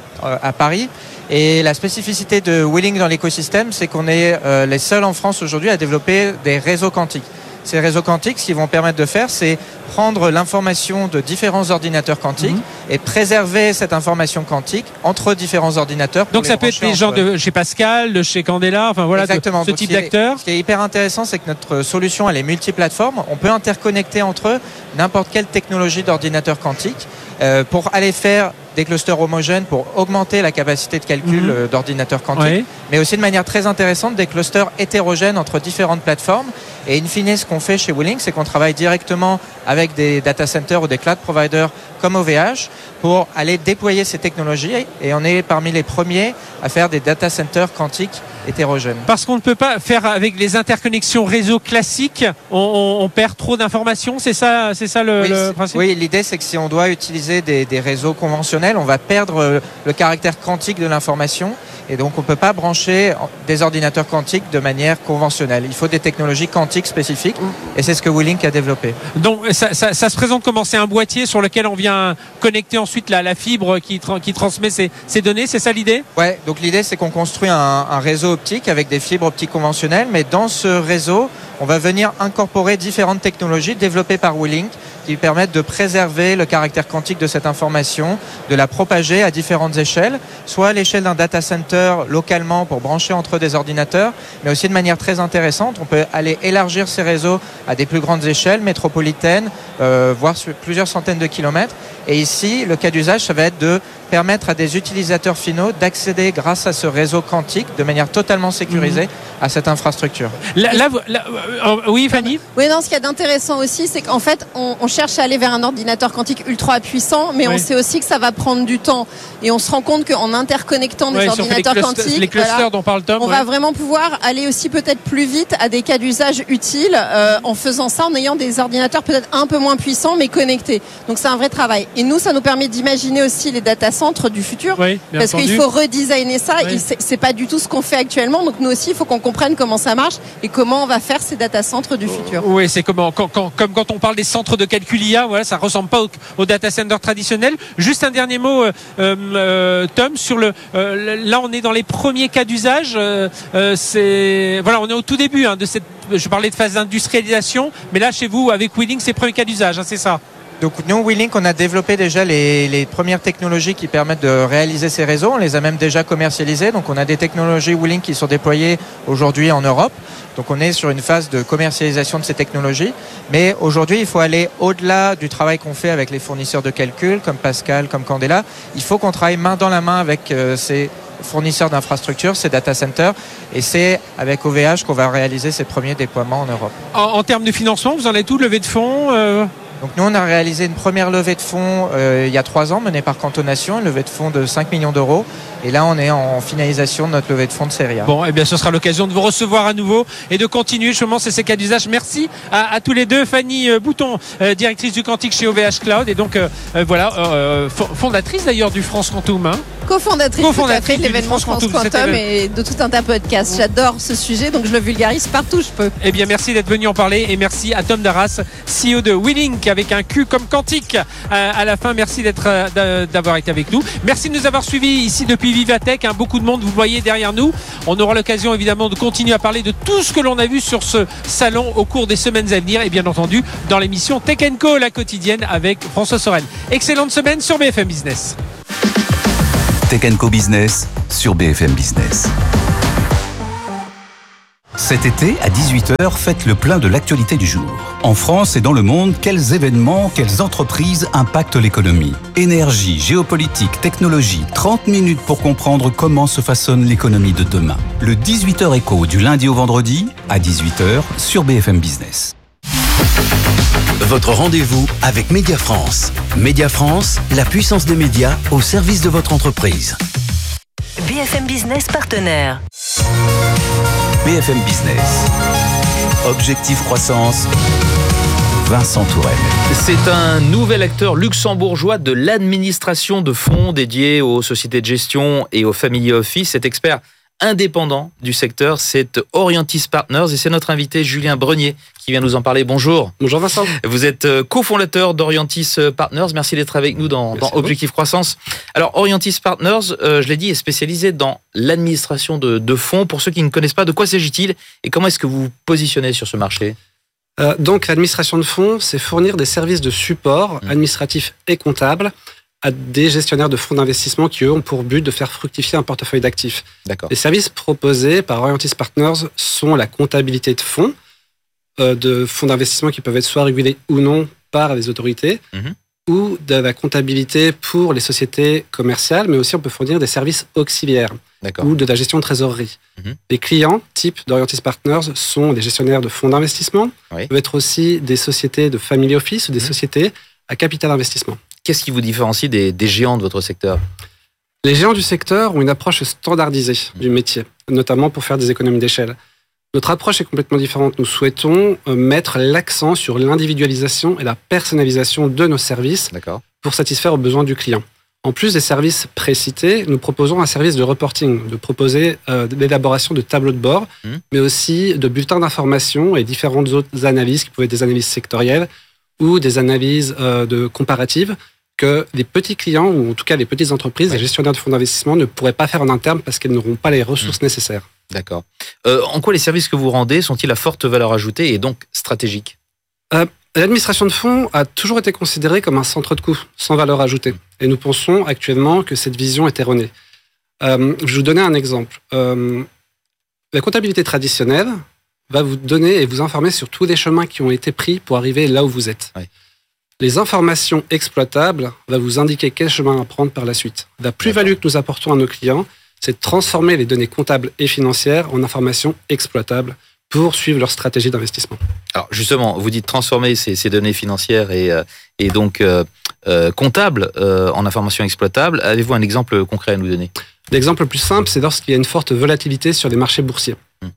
à Paris. Et la spécificité de WeLink dans l'écosystème, c'est qu'on est les seuls en France aujourd'hui à développer des réseaux quantiques. Ces réseaux quantiques, ce qu'ils vont permettre de faire, c'est prendre l'information de différents ordinateurs quantiques et préserver cette information quantique entre différents ordinateurs. Donc ça peut être des gens de chez Pascal, de chez Candela, exactement. Ce type d'acteurs. Ce qui est hyper intéressant, c'est que notre solution, elle est multiplateforme. On peut interconnecter entre eux n'importe quelle technologie d'ordinateur quantique pour aller faire des clusters homogènes pour augmenter la capacité de calcul d'ordinateurs quantiques, mais aussi de manière très intéressante des clusters hétérogènes entre différentes plateformes. Et in fine, ce qu'on fait chez WeLink, c'est qu'on travaille directement avec des data centers ou des cloud providers comme OVH pour aller déployer ces technologies, et on est parmi les premiers à faire des data centers quantiques hétérogènes. Parce qu'on ne peut pas faire avec les interconnexions réseau classiques, on perd trop d'informations, c'est ça le principe. Oui, l'idée c'est que si on doit utiliser des réseaux conventionnels, on va perdre le caractère quantique de l'information. Et donc on ne peut pas brancher des ordinateurs quantiques de manière conventionnelle. Il faut des technologies quantiques spécifiques, et c'est ce que WeLink a développé. Donc ça se présente comment ? C'est un boîtier sur lequel on vient connecter ensuite la fibre qui transmet ces données, c'est ça l'idée ? Ouais, donc l'idée c'est qu'on construit un réseau optique avec des fibres optiques conventionnelles, mais dans ce réseau, on va venir incorporer différentes technologies développées par WeLink qui permettent de préserver le caractère quantique de cette information, de la propager à différentes échelles, soit à l'échelle d'un data center localement pour brancher entre des ordinateurs, mais aussi de manière très intéressante, on peut aller élargir ces réseaux à des plus grandes échelles métropolitaines, voire sur plusieurs centaines de kilomètres. Et ici, le cas d'usage, ça va être de permettre à des utilisateurs finaux d'accéder grâce à ce réseau quantique de manière totalement sécurisée à cette infrastructure. Oui, Fanny ? Oui, non, ce qu'il y a d'intéressant aussi, c'est qu'en fait, on cherche à aller vers un ordinateur quantique ultra puissant, mais on sait aussi que ça va prendre du temps. Et on se rend compte qu'en interconnectant des ordinateurs quantiques, les clusters dont parle Tom, on va vraiment pouvoir aller aussi peut-être plus vite à des cas d'usage utiles en faisant ça, en ayant des ordinateurs peut-être un peu moins puissants, mais connectés. Donc c'est un vrai travail. Et nous, ça nous permet d'imaginer aussi les data centres du futur, parce qu'il faut redesigner ça. Et c'est pas du tout ce qu'on fait actuellement. Donc nous aussi, il faut qu'on comprenne comment ça marche et comment on va faire ces data centres du futur. Oui, c'est comme quand on parle des centres de calcul IA, voilà, ça ressemble pas au data center traditionnel. Juste un dernier mot, Tom, sur là on est dans les premiers cas d'usage. On est au tout début de cette. Je parlais de phase d'industrialisation, mais là chez vous avec WeLink, c'est premier cas d'usage, c'est ça. Donc nous, WeLink, on a développé déjà les premières technologies qui permettent de réaliser ces réseaux. On les a même déjà commercialisées. Donc on a des technologies WeLink qui sont déployées aujourd'hui en Europe. Donc on est sur une phase de commercialisation de ces technologies. Mais aujourd'hui, il faut aller au-delà du travail qu'on fait avec les fournisseurs de calcul, comme Pascal, comme Candela. Il faut qu'on travaille main dans la main avec ces fournisseurs d'infrastructures, ces data centers, et c'est avec OVH qu'on va réaliser ces premiers déploiements en Europe. En termes de financement, vous en êtes où ? Levée de fonds Donc nous, on a réalisé une première levée de fonds il y a 3 ans, menée par Cantonation, une levée de fonds de 5 millions d'euros. Et là, on est en finalisation de notre levée de fonds de série A. Bon, eh bien, ce sera l'occasion de vous recevoir à nouveau et de continuer justement ces cas d'usage. Merci à tous les deux. Fanny Bouton, directrice du Quantique chez OVH Cloud et donc fondatrice d'ailleurs du France Quantum. Co-fondatrice tout à fait de l'événement France Quantum et de tout un tas de podcasts. J'adore ce sujet, donc je le vulgarise partout où je peux. Eh bien, merci d'être venu en parler et merci à Tom Darras, CEO de WeLink avec un Q comme quantique à la fin. Merci d'avoir été avec nous. Merci de nous avoir suivis ici depuis Vivatech. Beaucoup de monde, vous voyez derrière nous. On aura l'occasion évidemment de continuer à parler de tout ce que l'on a vu sur ce salon au cours des semaines à venir et bien entendu dans l'émission Tech & Co, la quotidienne avec François Sorel. Excellente semaine sur BFM Business. Tech & Co Business sur BFM Business. Cet été, à 18h, faites le plein de l'actualité du jour. En France et dans le monde, quels événements, quelles entreprises impactent l'économie ? Énergie, géopolitique, technologie, 30 minutes pour comprendre comment se façonne l'économie de demain. Le 18h Éco du lundi au vendredi, à 18h, sur BFM Business. Votre rendez-vous avec Média France. Média France, la puissance des médias au service de votre entreprise. BFM Business partenaire. BFM Business. Objectif croissance. Vincent Tourelle. C'est un nouvel acteur luxembourgeois de l'administration de fonds dédié aux sociétés de gestion et aux family office. Cet expert indépendant du secteur, c'est Orientis Partners et c'est notre invité Julien Brenier qui vient nous en parler. Bonjour. Bonjour Vincent. Vous êtes cofondateur d'Orientis Partners. Merci d'être avec nous dans Objectif Croissance. Alors Orientis Partners, je l'ai dit, est spécialisé dans l'administration de fonds. Pour ceux qui ne connaissent pas, de quoi s'agit-il et comment est-ce que vous vous positionnez sur ce marché ? Donc l'administration de fonds, c'est fournir des services de support administratif et comptable à des gestionnaires de fonds d'investissement qui, eux, ont pour but de faire fructifier un portefeuille d'actifs. D'accord. Les services proposés par Orientis Partners sont la comptabilité de fonds d'investissement qui peuvent être soit régulés ou non par les autorités, ou de la comptabilité pour les sociétés commerciales, mais aussi on peut fournir des services auxiliaires ou de la gestion de trésorerie. Les clients type d'Orientis Partners sont des gestionnaires de fonds d'investissement, peuvent être aussi des sociétés de family office ou des sociétés à capital investissement. Qu'est-ce qui vous différencie des géants de votre secteur ? Les géants du secteur ont une approche standardisée du métier, notamment pour faire des économies d'échelle. Notre approche est complètement différente. Nous souhaitons mettre l'accent sur l'individualisation et la personnalisation de nos services pour satisfaire aux besoins du client. En plus des services précités, nous proposons un service de reporting, de proposer l'élaboration de tableaux de bord, mais aussi de bulletins d'information et différentes autres analyses qui peuvent être des analyses sectorielles ou des analyses comparatives que les petits clients, ou en tout cas les petites entreprises, les gestionnaires de fonds d'investissement ne pourraient pas faire en interne parce qu'elles n'auront pas les ressources nécessaires. D'accord. En quoi les services que vous rendez sont-ils à forte valeur ajoutée et donc stratégiques ? L'administration de fonds a toujours été considérée comme un centre de coût, sans valeur ajoutée. Et nous pensons actuellement que cette vision est erronée. Je vais vous donner un exemple. La comptabilité traditionnelle va vous donner et vous informer sur tous les chemins qui ont été pris pour arriver là où vous êtes. Les informations exploitables vont vous indiquer quel chemin à prendre par la suite. La plus-value que nous apportons à nos clients, c'est de transformer les données comptables et financières en informations exploitables pour suivre leur stratégie d'investissement. Alors justement, vous dites transformer ces données financières et donc comptables en informations exploitables. Avez-vous un exemple concret à nous donner ? L'exemple le plus simple, c'est lorsqu'il y a une forte volatilité sur les marchés boursiers.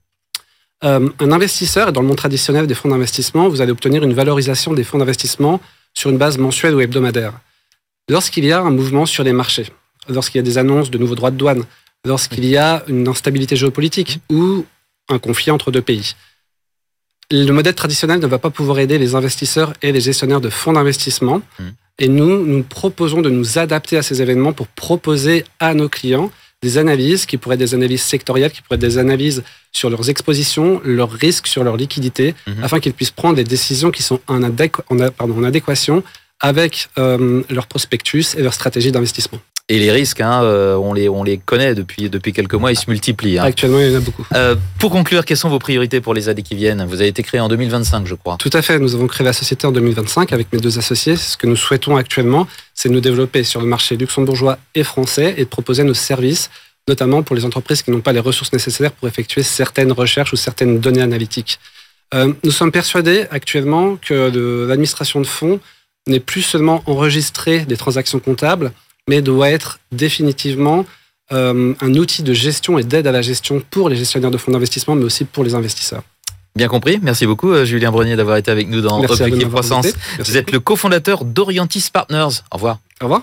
Un investisseur, et dans le monde traditionnel des fonds d'investissement, vous allez obtenir une valorisation des fonds d'investissement sur une base mensuelle ou hebdomadaire. Lorsqu'il y a un mouvement sur les marchés, lorsqu'il y a des annonces de nouveaux droits de douane, lorsqu'il y a une instabilité géopolitique ou un conflit entre deux pays, le modèle traditionnel ne va pas pouvoir aider les investisseurs et les gestionnaires de fonds d'investissement. Et nous proposons de nous adapter à ces événements pour proposer à nos clients des analyses qui pourraient être des analyses sectorielles, qui pourraient être des analyses sur leurs expositions, leurs risques, sur leur liquidité, afin qu'ils puissent prendre des décisions qui sont en adéquation avec leur prospectus et leur stratégie d'investissement. Et les risques, on les connaît depuis quelques mois, ils se multiplient. Actuellement, il y en a beaucoup. Pour conclure, quelles sont vos priorités pour les années qui viennent ? Vous avez été créé en 2025, je crois. Tout à fait, nous avons créé la société en 2025 avec mes deux associés. Ce que nous souhaitons actuellement, c'est de nous développer sur le marché luxembourgeois et français et de proposer nos services, notamment pour les entreprises qui n'ont pas les ressources nécessaires pour effectuer certaines recherches ou certaines données analytiques. Nous sommes persuadés actuellement que l'administration de fonds n'est plus seulement enregistrer des transactions comptables, mais doit être définitivement un outil de gestion et d'aide à la gestion pour les gestionnaires de fonds d'investissement, mais aussi pour les investisseurs. Bien compris. Merci beaucoup, Julien Brenier, d'avoir été avec nous dans Objectif Croissance. Vous êtes le cofondateur d'Orientis Partners. Au revoir. Au revoir.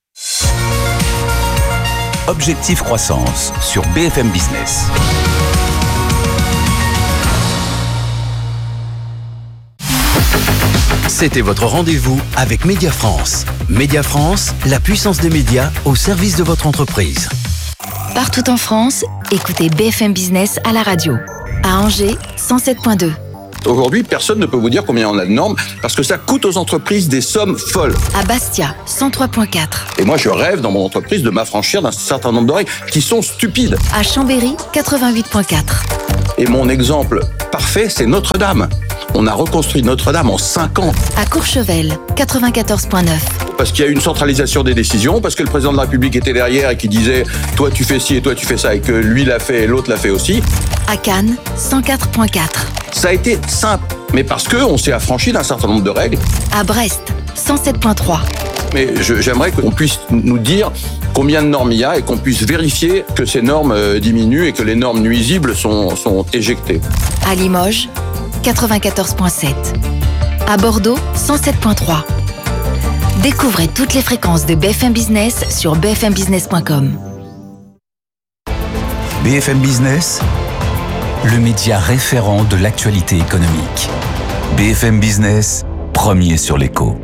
Objectif Croissance sur BFM Business. C'était votre rendez-vous avec Média France. Média France, la puissance des médias au service de votre entreprise. Partout en France, écoutez BFM Business à la radio. À Angers, 107.2. Aujourd'hui, personne ne peut vous dire combien on a de normes parce que ça coûte aux entreprises des sommes folles. À Bastia, 103.4. Et moi, je rêve dans mon entreprise de m'affranchir d'un certain nombre de règles qui sont stupides. À Chambéry, 88.4. Et mon exemple parfait, c'est Notre-Dame. On a reconstruit Notre-Dame en 5 ans. À Courchevel, 94.9. Parce qu'il y a eu une centralisation des décisions, parce que le président de la République était derrière et qui disait « toi tu fais ci et toi tu fais ça » et que lui l'a fait et l'autre l'a fait aussi. À Cannes, 104.4. Ça a été simple, mais parce qu'on s'est affranchi d'un certain nombre de règles. À Brest, 107.3. Mais j'aimerais qu'on puisse nous dire combien de normes il y a et qu'on puisse vérifier que ces normes diminuent et que les normes nuisibles sont éjectées. À Limoges, 94.7. À Bordeaux, 107.3. Découvrez toutes les fréquences de BFM Business sur bfmbusiness.com. BFM Business, le média référent de l'actualité économique. BFM Business, premier sur l'écho.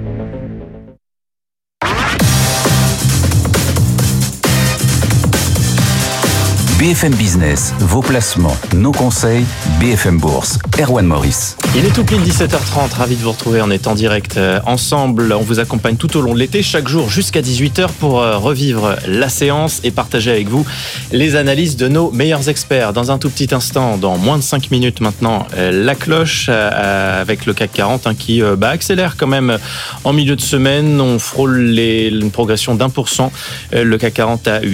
BFM Business, vos placements, nos conseils, BFM Bourse, Erwan Maurice. Il est tout pile 17h30, ravi de vous retrouver, on est en direct ensemble, on vous accompagne tout au long de l'été, chaque jour jusqu'à 18h pour revivre la séance et partager avec vous les analyses de nos meilleurs experts. Dans un tout petit instant, dans moins de 5 minutes maintenant, la cloche avec le CAC 40 qui accélère quand même en milieu de semaine, on frôle une progression d'1%, le CAC 40 à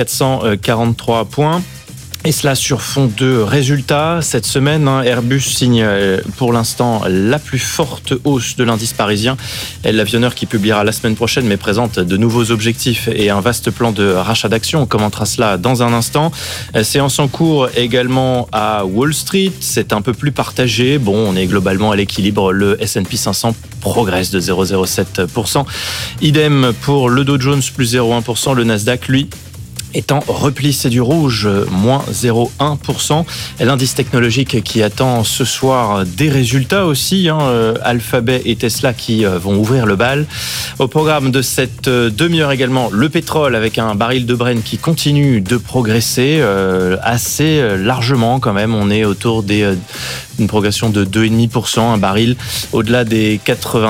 8443 points. Et cela sur fond de résultats. Cette semaine, Airbus signe pour l'instant la plus forte hausse de l'indice parisien. L'avionneur qui publiera la semaine prochaine mais présente de nouveaux objectifs et un vaste plan de rachat d'actions. On commentera cela dans un instant. Séance en cours également à Wall Street. C'est un peu plus partagé. Bon, on est globalement à l'équilibre. Le S&P 500 progresse de 0,07%. Idem pour le Dow Jones, plus 0,1%. Le Nasdaq, lui, est en repli, c'est du rouge, moins 0,1%. L'indice technologique qui attend ce soir des résultats aussi, Alphabet et Tesla qui vont ouvrir le bal. Au programme de cette demi-heure également, le pétrole avec un baril de Brent qui continue de progresser assez largement quand même. On est autour d'une progression de 2,5%, un baril au-delà des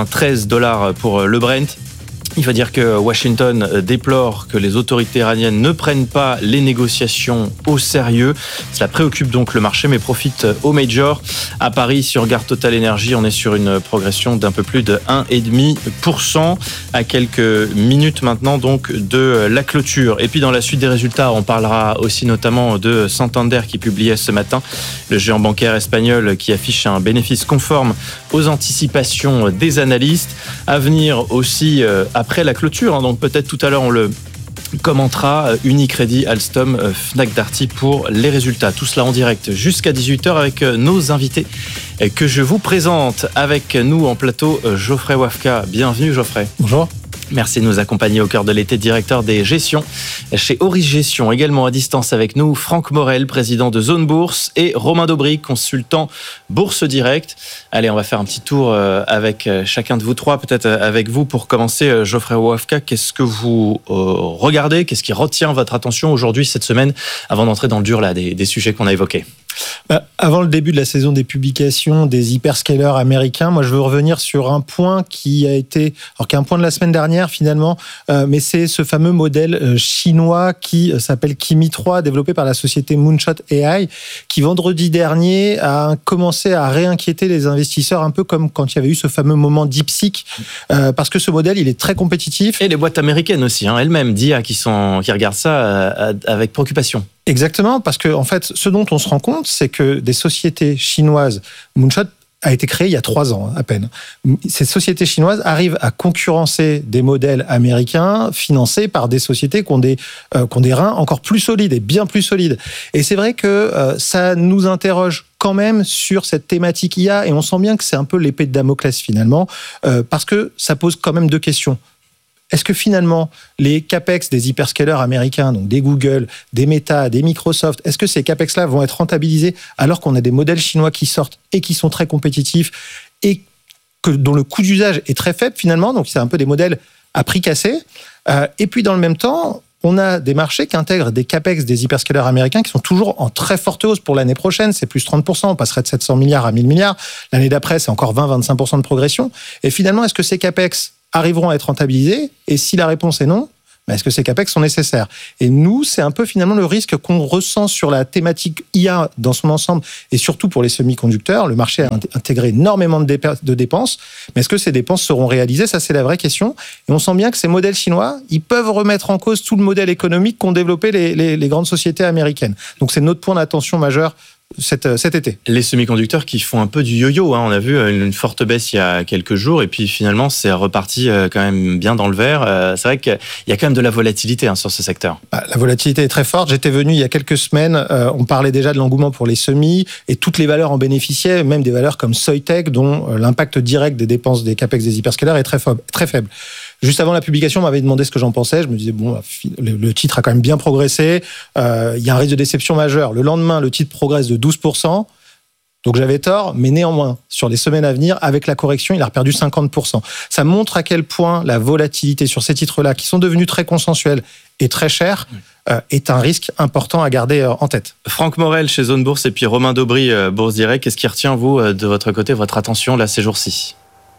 $93 pour le Brent. Il faut dire que Washington déplore que les autorités iraniennes ne prennent pas les négociations au sérieux. Cela préoccupe donc le marché, mais profite aux majors. À Paris, sur Gare Total Énergie, on est sur une progression d'un peu plus de 1,5% à quelques minutes maintenant donc de la clôture. Et puis dans la suite des résultats, on parlera aussi notamment de Santander qui publiait ce matin, le géant bancaire espagnol qui affiche un bénéfice conforme aux anticipations des analystes. À venir aussi après la clôture, donc peut-être tout à l'heure on le commentera, Unicredit, Alstom, Fnac Darty pour les résultats. Tout cela en direct jusqu'à 18h avec nos invités que je vous présente. Avec nous en plateau, Geoffrey Wafka. Bienvenue Geoffrey. Bonjour. Merci de nous accompagner au cœur de l'été, directeur des gestions chez Auris Gestion. Également à distance avec nous, Franck Morel, président de Zone Bourse, et Romain Daubry, consultant Bourse Direct. Allez, on va faire un petit tour avec chacun de vous trois, peut-être avec vous pour commencer. Geoffrey Wafka, qu'est-ce que vous regardez? Qu'est-ce qui retient votre attention aujourd'hui, cette semaine, avant d'entrer dans le dur là, des sujets qu'on a évoqués? Avant le début de la saison des publications des hyperscalers américains, moi je veux revenir sur un point qui est un point de la semaine dernière finalement, mais c'est ce fameux modèle chinois qui s'appelle Kimi 3, développé par la société Moonshot AI, qui vendredi dernier a commencé à réinquiéter les investisseurs, un peu comme quand il y avait eu ce fameux moment DeepSeek, parce que ce modèle il est très compétitif. Et les boîtes américaines aussi, elles-mêmes, d'IA, qui regardent ça avec préoccupation. Exactement, parce que en fait, ce dont on se rend compte, c'est que des sociétés chinoises, Moonshot a été créé il y a 3 ans à peine. Ces sociétés chinoises arrivent à concurrencer des modèles américains financés par des sociétés qui ont des reins encore plus solides et bien plus solides. Et c'est vrai que ça nous interroge quand même sur cette thématique IA, et on sent bien que c'est un peu l'épée de Damoclès finalement, parce que ça pose quand même 2 questions. Est-ce que finalement, les CAPEX des hyperscalers américains, donc des Google, des Meta, des Microsoft, est-ce que ces CAPEX-là vont être rentabilisés alors qu'on a des modèles chinois qui sortent et qui sont très compétitifs et dont le coût d'usage est très faible finalement, donc c'est un peu des modèles à prix cassé. Et puis dans le même temps, on a des marchés qui intègrent des CAPEX des hyperscalers américains qui sont toujours en très forte hausse pour l'année prochaine. C'est plus 30%, on passerait de 700 milliards à 1000 milliards. L'année d'après, c'est encore 20-25% de progression. Et finalement, est-ce que ces CAPEX arriveront à être rentabilisés? Et si la réponse est non, est-ce que ces CAPEX sont nécessaires? Et nous, c'est un peu finalement le risque qu'on ressent sur la thématique IA dans son ensemble, et surtout pour les semi-conducteurs. Le marché a intégré énormément de dépenses, mais est-ce que ces dépenses seront réalisées? Ça, c'est la vraie question. Et on sent bien que ces modèles chinois, ils peuvent remettre en cause tout le modèle économique qu'ont développé les grandes sociétés américaines. Donc c'est notre point d'attention majeur cet été. Les semi-conducteurs qui font un peu du yo-yo, hein. On a vu une forte baisse il y a quelques jours et puis finalement c'est reparti quand même bien dans le vert. C'est vrai qu'il y a quand même de la volatilité sur ce secteur. La volatilité est très forte. J'étais venu il y a quelques semaines, on parlait déjà de l'engouement pour les semis et toutes les valeurs en bénéficiaient, même des valeurs comme Soitec dont l'impact direct des dépenses des CAPEX des hyperscalers est très faible. Juste avant la publication, on m'avait demandé ce que j'en pensais. Je me disais, bon, le titre a quand même bien progressé. Il y a un risque de déception majeur. Le lendemain, le titre progresse de 12%. Donc j'avais tort, mais néanmoins, sur les semaines à venir, avec la correction, il a perdu 50%. Ça montre à quel point la volatilité sur ces titres-là, qui sont devenus très consensuels et très chers, est un risque important à garder en tête. Franck Morel chez Zone Bourse et puis Romain Daubry, Bourse Direct. Qu'est-ce qui retient, vous, de votre côté, votre attention là ces jours-ci?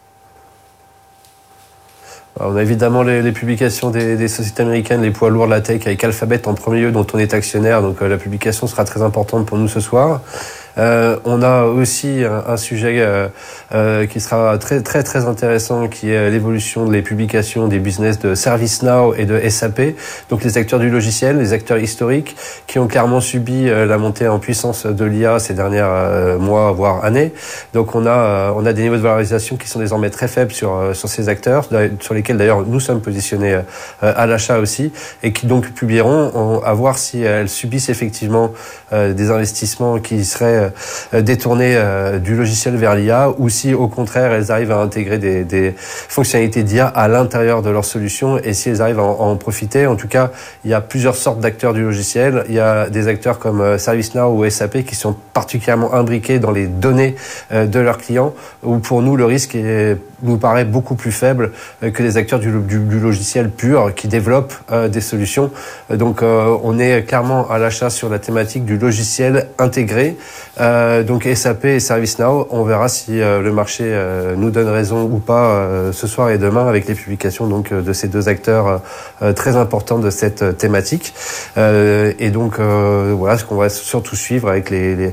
On a évidemment les publications des sociétés américaines, les poids lourds de la tech, avec Alphabet en premier lieu, dont on est actionnaire. Donc la publication sera très importante pour nous ce soir. On a aussi un sujet qui sera très intéressant, qui est l'évolution des publications des business de ServiceNow et de SAP, donc les acteurs du logiciel, les acteurs historiques, qui ont clairement subi la montée en puissance de l'IA ces derniers mois, voire années. Donc on a des niveaux de valorisation qui sont désormais très faibles sur ces acteurs, sur lesquels d'ailleurs nous sommes positionnés à l'achat aussi, et qui donc publieront à voir si elles subissent effectivement des investissements qui seraient détourner du logiciel vers l'IA, ou si au contraire elles arrivent à intégrer des fonctionnalités d'IA à l'intérieur de leur solution, et si elles arrivent à en profiter. En tout cas, il y a plusieurs sortes d'acteurs du logiciel. Il y a des acteurs comme ServiceNow ou SAP qui sont particulièrement imbriqués dans les données de leurs clients, où pour nous le risque nous paraît beaucoup plus faible que les acteurs du logiciel pur qui développent des solutions. Donc on est clairement à l'achat sur la thématique du logiciel intégré. Donc SAP et ServiceNow, on verra si le marché nous donne raison ou pas ce soir et demain, avec les publications donc de ces deux acteurs très importants de cette thématique. Et donc voilà ce qu'on va surtout suivre avec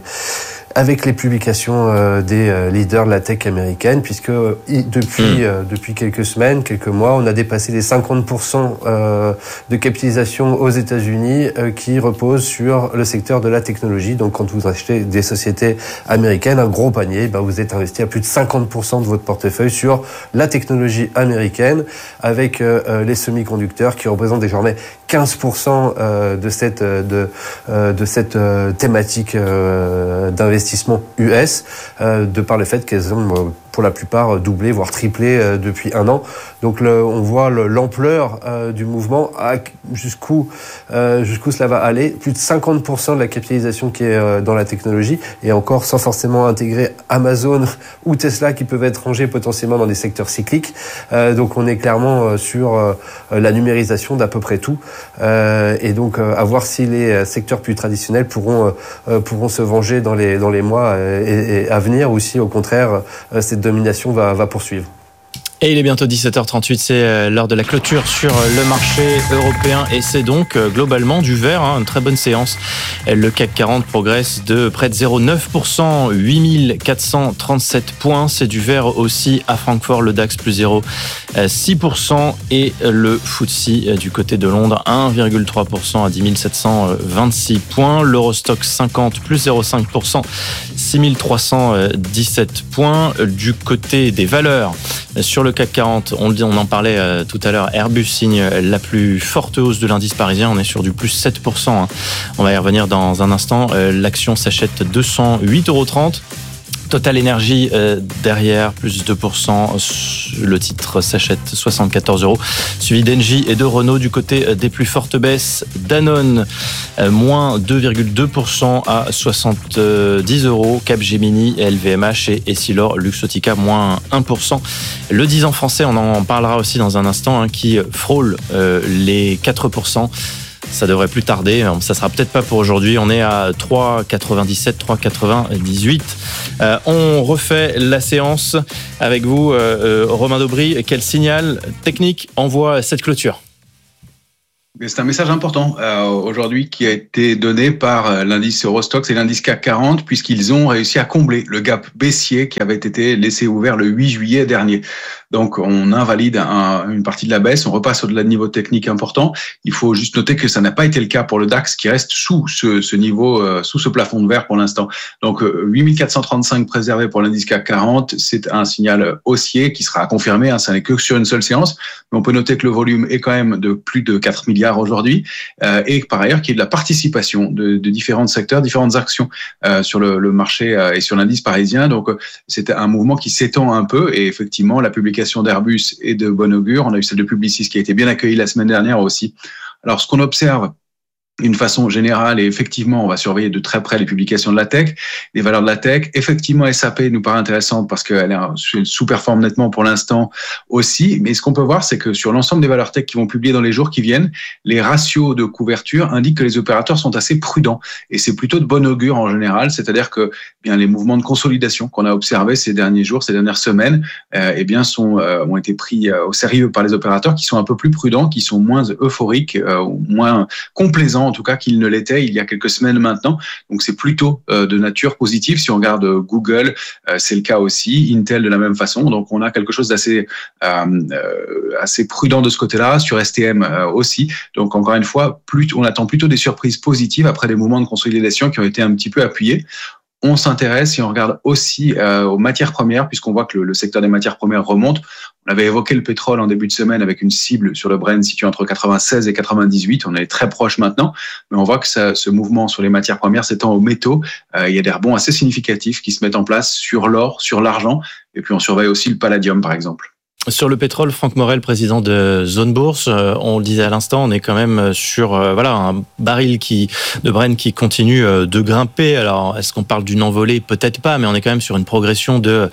les publications des leaders de la tech américaine, puisque depuis quelques semaines, quelques mois, on a dépassé les 50% de capitalisation aux États-Unis qui reposent sur le secteur de la technologie. Donc quand vous achetez des sociétés américaines, un gros panier, vous êtes investi à plus de 50% de votre portefeuille sur la technologie américaine, avec les semi-conducteurs qui représentent désormais 15% de cette thématique d'investissement US, de par le fait qu'elles ont pour la plupart doublé, voire triplé depuis un an. Donc on voit l'ampleur du mouvement, jusqu'où cela va aller. Plus de 50% de la capitalisation qui est dans la technologie, et encore sans forcément intégrer Amazon ou Tesla qui peuvent être rangés potentiellement dans des secteurs cycliques. Donc on est clairement sur la numérisation d'à peu près tout. Et donc à voir si les secteurs plus traditionnels pourront se venger dans les mois et à venir, ou si au contraire cette domination va poursuivre. Et il est bientôt 17h38, c'est l'heure de la clôture sur le marché européen et c'est donc globalement du vert, une très bonne séance. Le CAC 40 progresse de près de 0,9%, 8437 points. C'est du vert aussi à Francfort, le DAX plus 0,6% et le FTSE du côté de Londres 1,3% à 10 726 points. L'Eurostock 50 plus 0,5%, 6317 points. Du côté des valeurs, sur le CAC 40, on en parlait tout à l'heure, Airbus signe la plus forte hausse de l'indice parisien, on est sur du plus 7%. On va y revenir dans un instant. L'action s'achète 208,30 €. Total Energy derrière, plus 2%. Le titre s'achète 74 €. Suivi d'Engie et de Renault du côté des plus fortes baisses. Danone, moins 2,2% à 70 €. Capgemini, LVMH et Essilor Luxottica, moins 1%. Le 10 ans français, on en parlera aussi dans un instant, qui frôle les 4%. Ça devrait plus tarder, ça sera peut-être pas pour aujourd'hui. On est à 3,97, 3,98. On refait la séance avec vous, Romain Daubry. Quel signal technique envoie cette clôture ? C'est un message important aujourd'hui qui a été donné par l'indice Eurostoxx et l'indice CAC 40 puisqu'ils ont réussi à combler le gap baissier qui avait été laissé ouvert le 8 juillet dernier. Donc on invalide une partie de la baisse, on repasse au-delà de niveau technique important. Il faut juste noter que ça n'a pas été le cas pour le DAX qui reste sous ce niveau, sous ce plafond de verre pour l'instant. Donc 8435 préservé pour l'indice CAC 40, c'est un signal haussier qui sera confirmé, ça n'est que sur une seule séance. Mais on peut noter que le volume est quand même de plus de 4 milliards aujourd'hui et par ailleurs qu'il y a de la participation de différents secteurs, différentes actions sur le marché et sur l'indice parisien. Donc c'est un mouvement qui s'étend un peu et effectivement la publication d'Airbus est de bon augure. On a eu celle de Publicis qui a été bien accueillie la semaine dernière aussi. Alors ce qu'on observe d'une façon générale, et effectivement, on va surveiller de très près les publications de la tech, les valeurs de la tech. Effectivement, SAP nous paraît intéressante parce qu'elle sous-performe nettement pour l'instant aussi. Mais ce qu'on peut voir, c'est que sur l'ensemble des valeurs tech qui vont publier dans les jours qui viennent, les ratios de couverture indiquent que les opérateurs sont assez prudents. Et c'est plutôt de bon augure en général. C'est-à-dire que les mouvements de consolidation qu'on a observés ces derniers jours, ces dernières semaines, ont été pris au sérieux par les opérateurs qui sont un peu plus prudents, qui sont moins euphoriques, moins complaisants en tout cas qu'il ne l'était il y a quelques semaines maintenant. Donc c'est plutôt de nature positive. Si on regarde Google, c'est le cas aussi. Intel de la même façon. Donc on a quelque chose d'assez assez prudent de ce côté-là. Sur STM aussi. Donc encore une fois, on attend plutôt des surprises positives après des mouvements de consolidation qui ont été un petit peu appuyés. On s'intéresse et on regarde aussi aux matières premières, puisqu'on voit que le secteur des matières premières remonte. On avait évoqué le pétrole en début de semaine avec une cible sur le Brent située entre 96 et 98. On est très proche maintenant, mais on voit que ce mouvement sur les matières premières s'étend aux métaux. Il y a des rebonds assez significatifs qui se mettent en place sur l'or, sur l'argent, et puis on surveille aussi le palladium par exemple. Sur le pétrole, Franck Morel, président de Zone Bourse, on le disait à l'instant, on est quand même sur un baril de Brent qui continue de grimper. Alors, est-ce qu'on parle d'une envolée ? Peut-être pas, mais on est quand même sur une progression de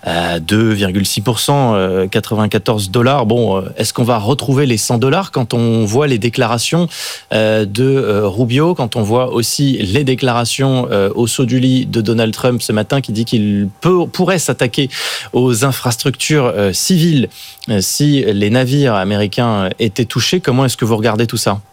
2,6%, 94 $. Bon, est-ce qu'on va retrouver les 100 $ quand on voit les déclarations de Rubio, quand on voit aussi les déclarations au saut du lit de Donald Trump ce matin qui dit qu'il pourrait s'attaquer aux infrastructures civiles si les navires américains étaient touchés? Comment est-ce que vous regardez tout ça?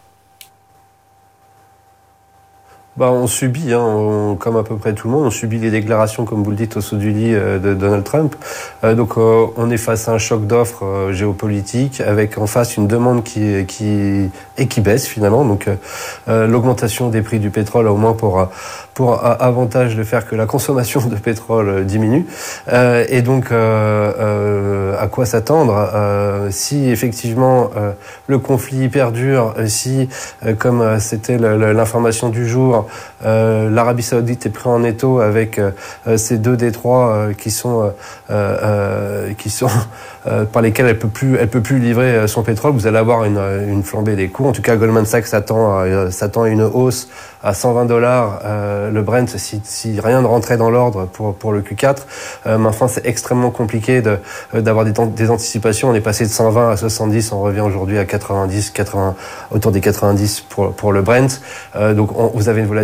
On subit, comme à peu près tout le monde, on subit les déclarations, comme vous le dites, au saut du lit de Donald Trump. Donc on est face à un choc d'offres géopolitique, avec en face une demande qui baisse finalement. Donc l'augmentation des prix du pétrole a au moins pour avantage de faire que la consommation de pétrole diminue. Et donc à quoi s'attendre si effectivement le conflit perdure, si comme c'était l'information du jour, l'Arabie Saoudite est pris en étau avec ces deux détroits qui sont par lesquels elle peut plus livrer son pétrole. Vous allez avoir une flambée des coûts. En tout cas, Goldman Sachs s'attend à une hausse à 120 $ le Brent si rien ne rentrait dans l'ordre pour le Q4. Mais enfin, c'est extrêmement compliqué d'avoir des anticipations. On est passé de 120 à 70, on revient aujourd'hui à 90, autour des 90 pour le Brent. Donc vous avez une volatilité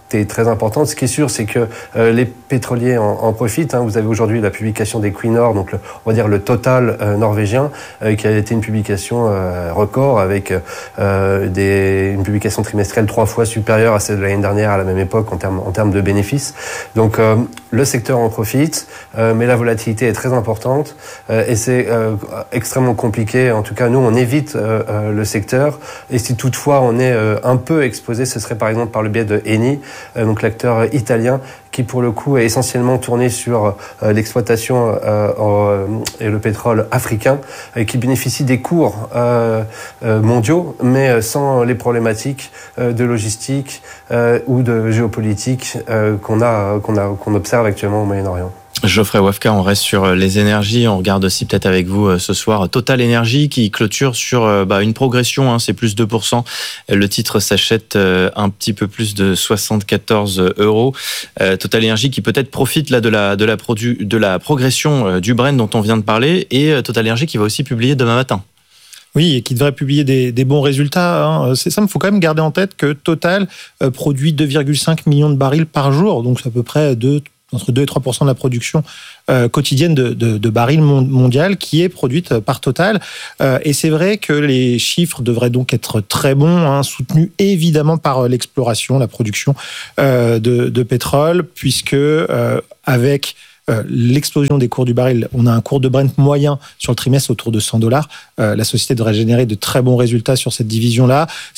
très importante. Ce qui est sûr, c'est que les pétroliers en profitent. Vous avez aujourd'hui la publication des Equinor, donc on va dire le Total norvégien, qui a été une publication record avec une publication trimestrielle 3 fois supérieure à celle de l'année dernière à la même époque en termes de bénéfices. Donc le secteur en profite, mais la volatilité est très importante et c'est extrêmement compliqué. En tout cas, nous, on évite le secteur. Et si toutefois on est un peu exposé, ce serait par exemple par le biais de Eni, donc l'acteur italien, qui pour le coup est essentiellement tourné sur l'exploitation et le pétrole africain, qui bénéficie des cours mondiaux, mais sans les problématiques de logistique ou de géopolitique qu'on observe actuellement au Moyen-Orient. Geoffrey Wafka, on reste sur les énergies. On regarde aussi peut-être avec vous ce soir Total Energy qui clôture sur une progression, c'est plus 2%. Le titre s'achète un petit peu plus de 74 €. Total Energy qui peut-être profite là de la progression du Brent dont on vient de parler, et Total Energy qui va aussi publier demain matin. Oui, et qui devrait publier des bons résultats. C'est ça, il faut quand même garder en tête que Total produit 2,5 millions de barils par jour, donc c'est à peu près entre 2 et 3% de la production quotidienne de barils mondiale qui est produite par Total. Et c'est vrai que les chiffres devraient donc être très bons, soutenus évidemment par l'exploration, la production de pétrole, puisque avec l'explosion des cours du baril, on a un cours de Brent moyen sur le trimestre autour de $100. La société devrait générer de très bons résultats sur cette division-là.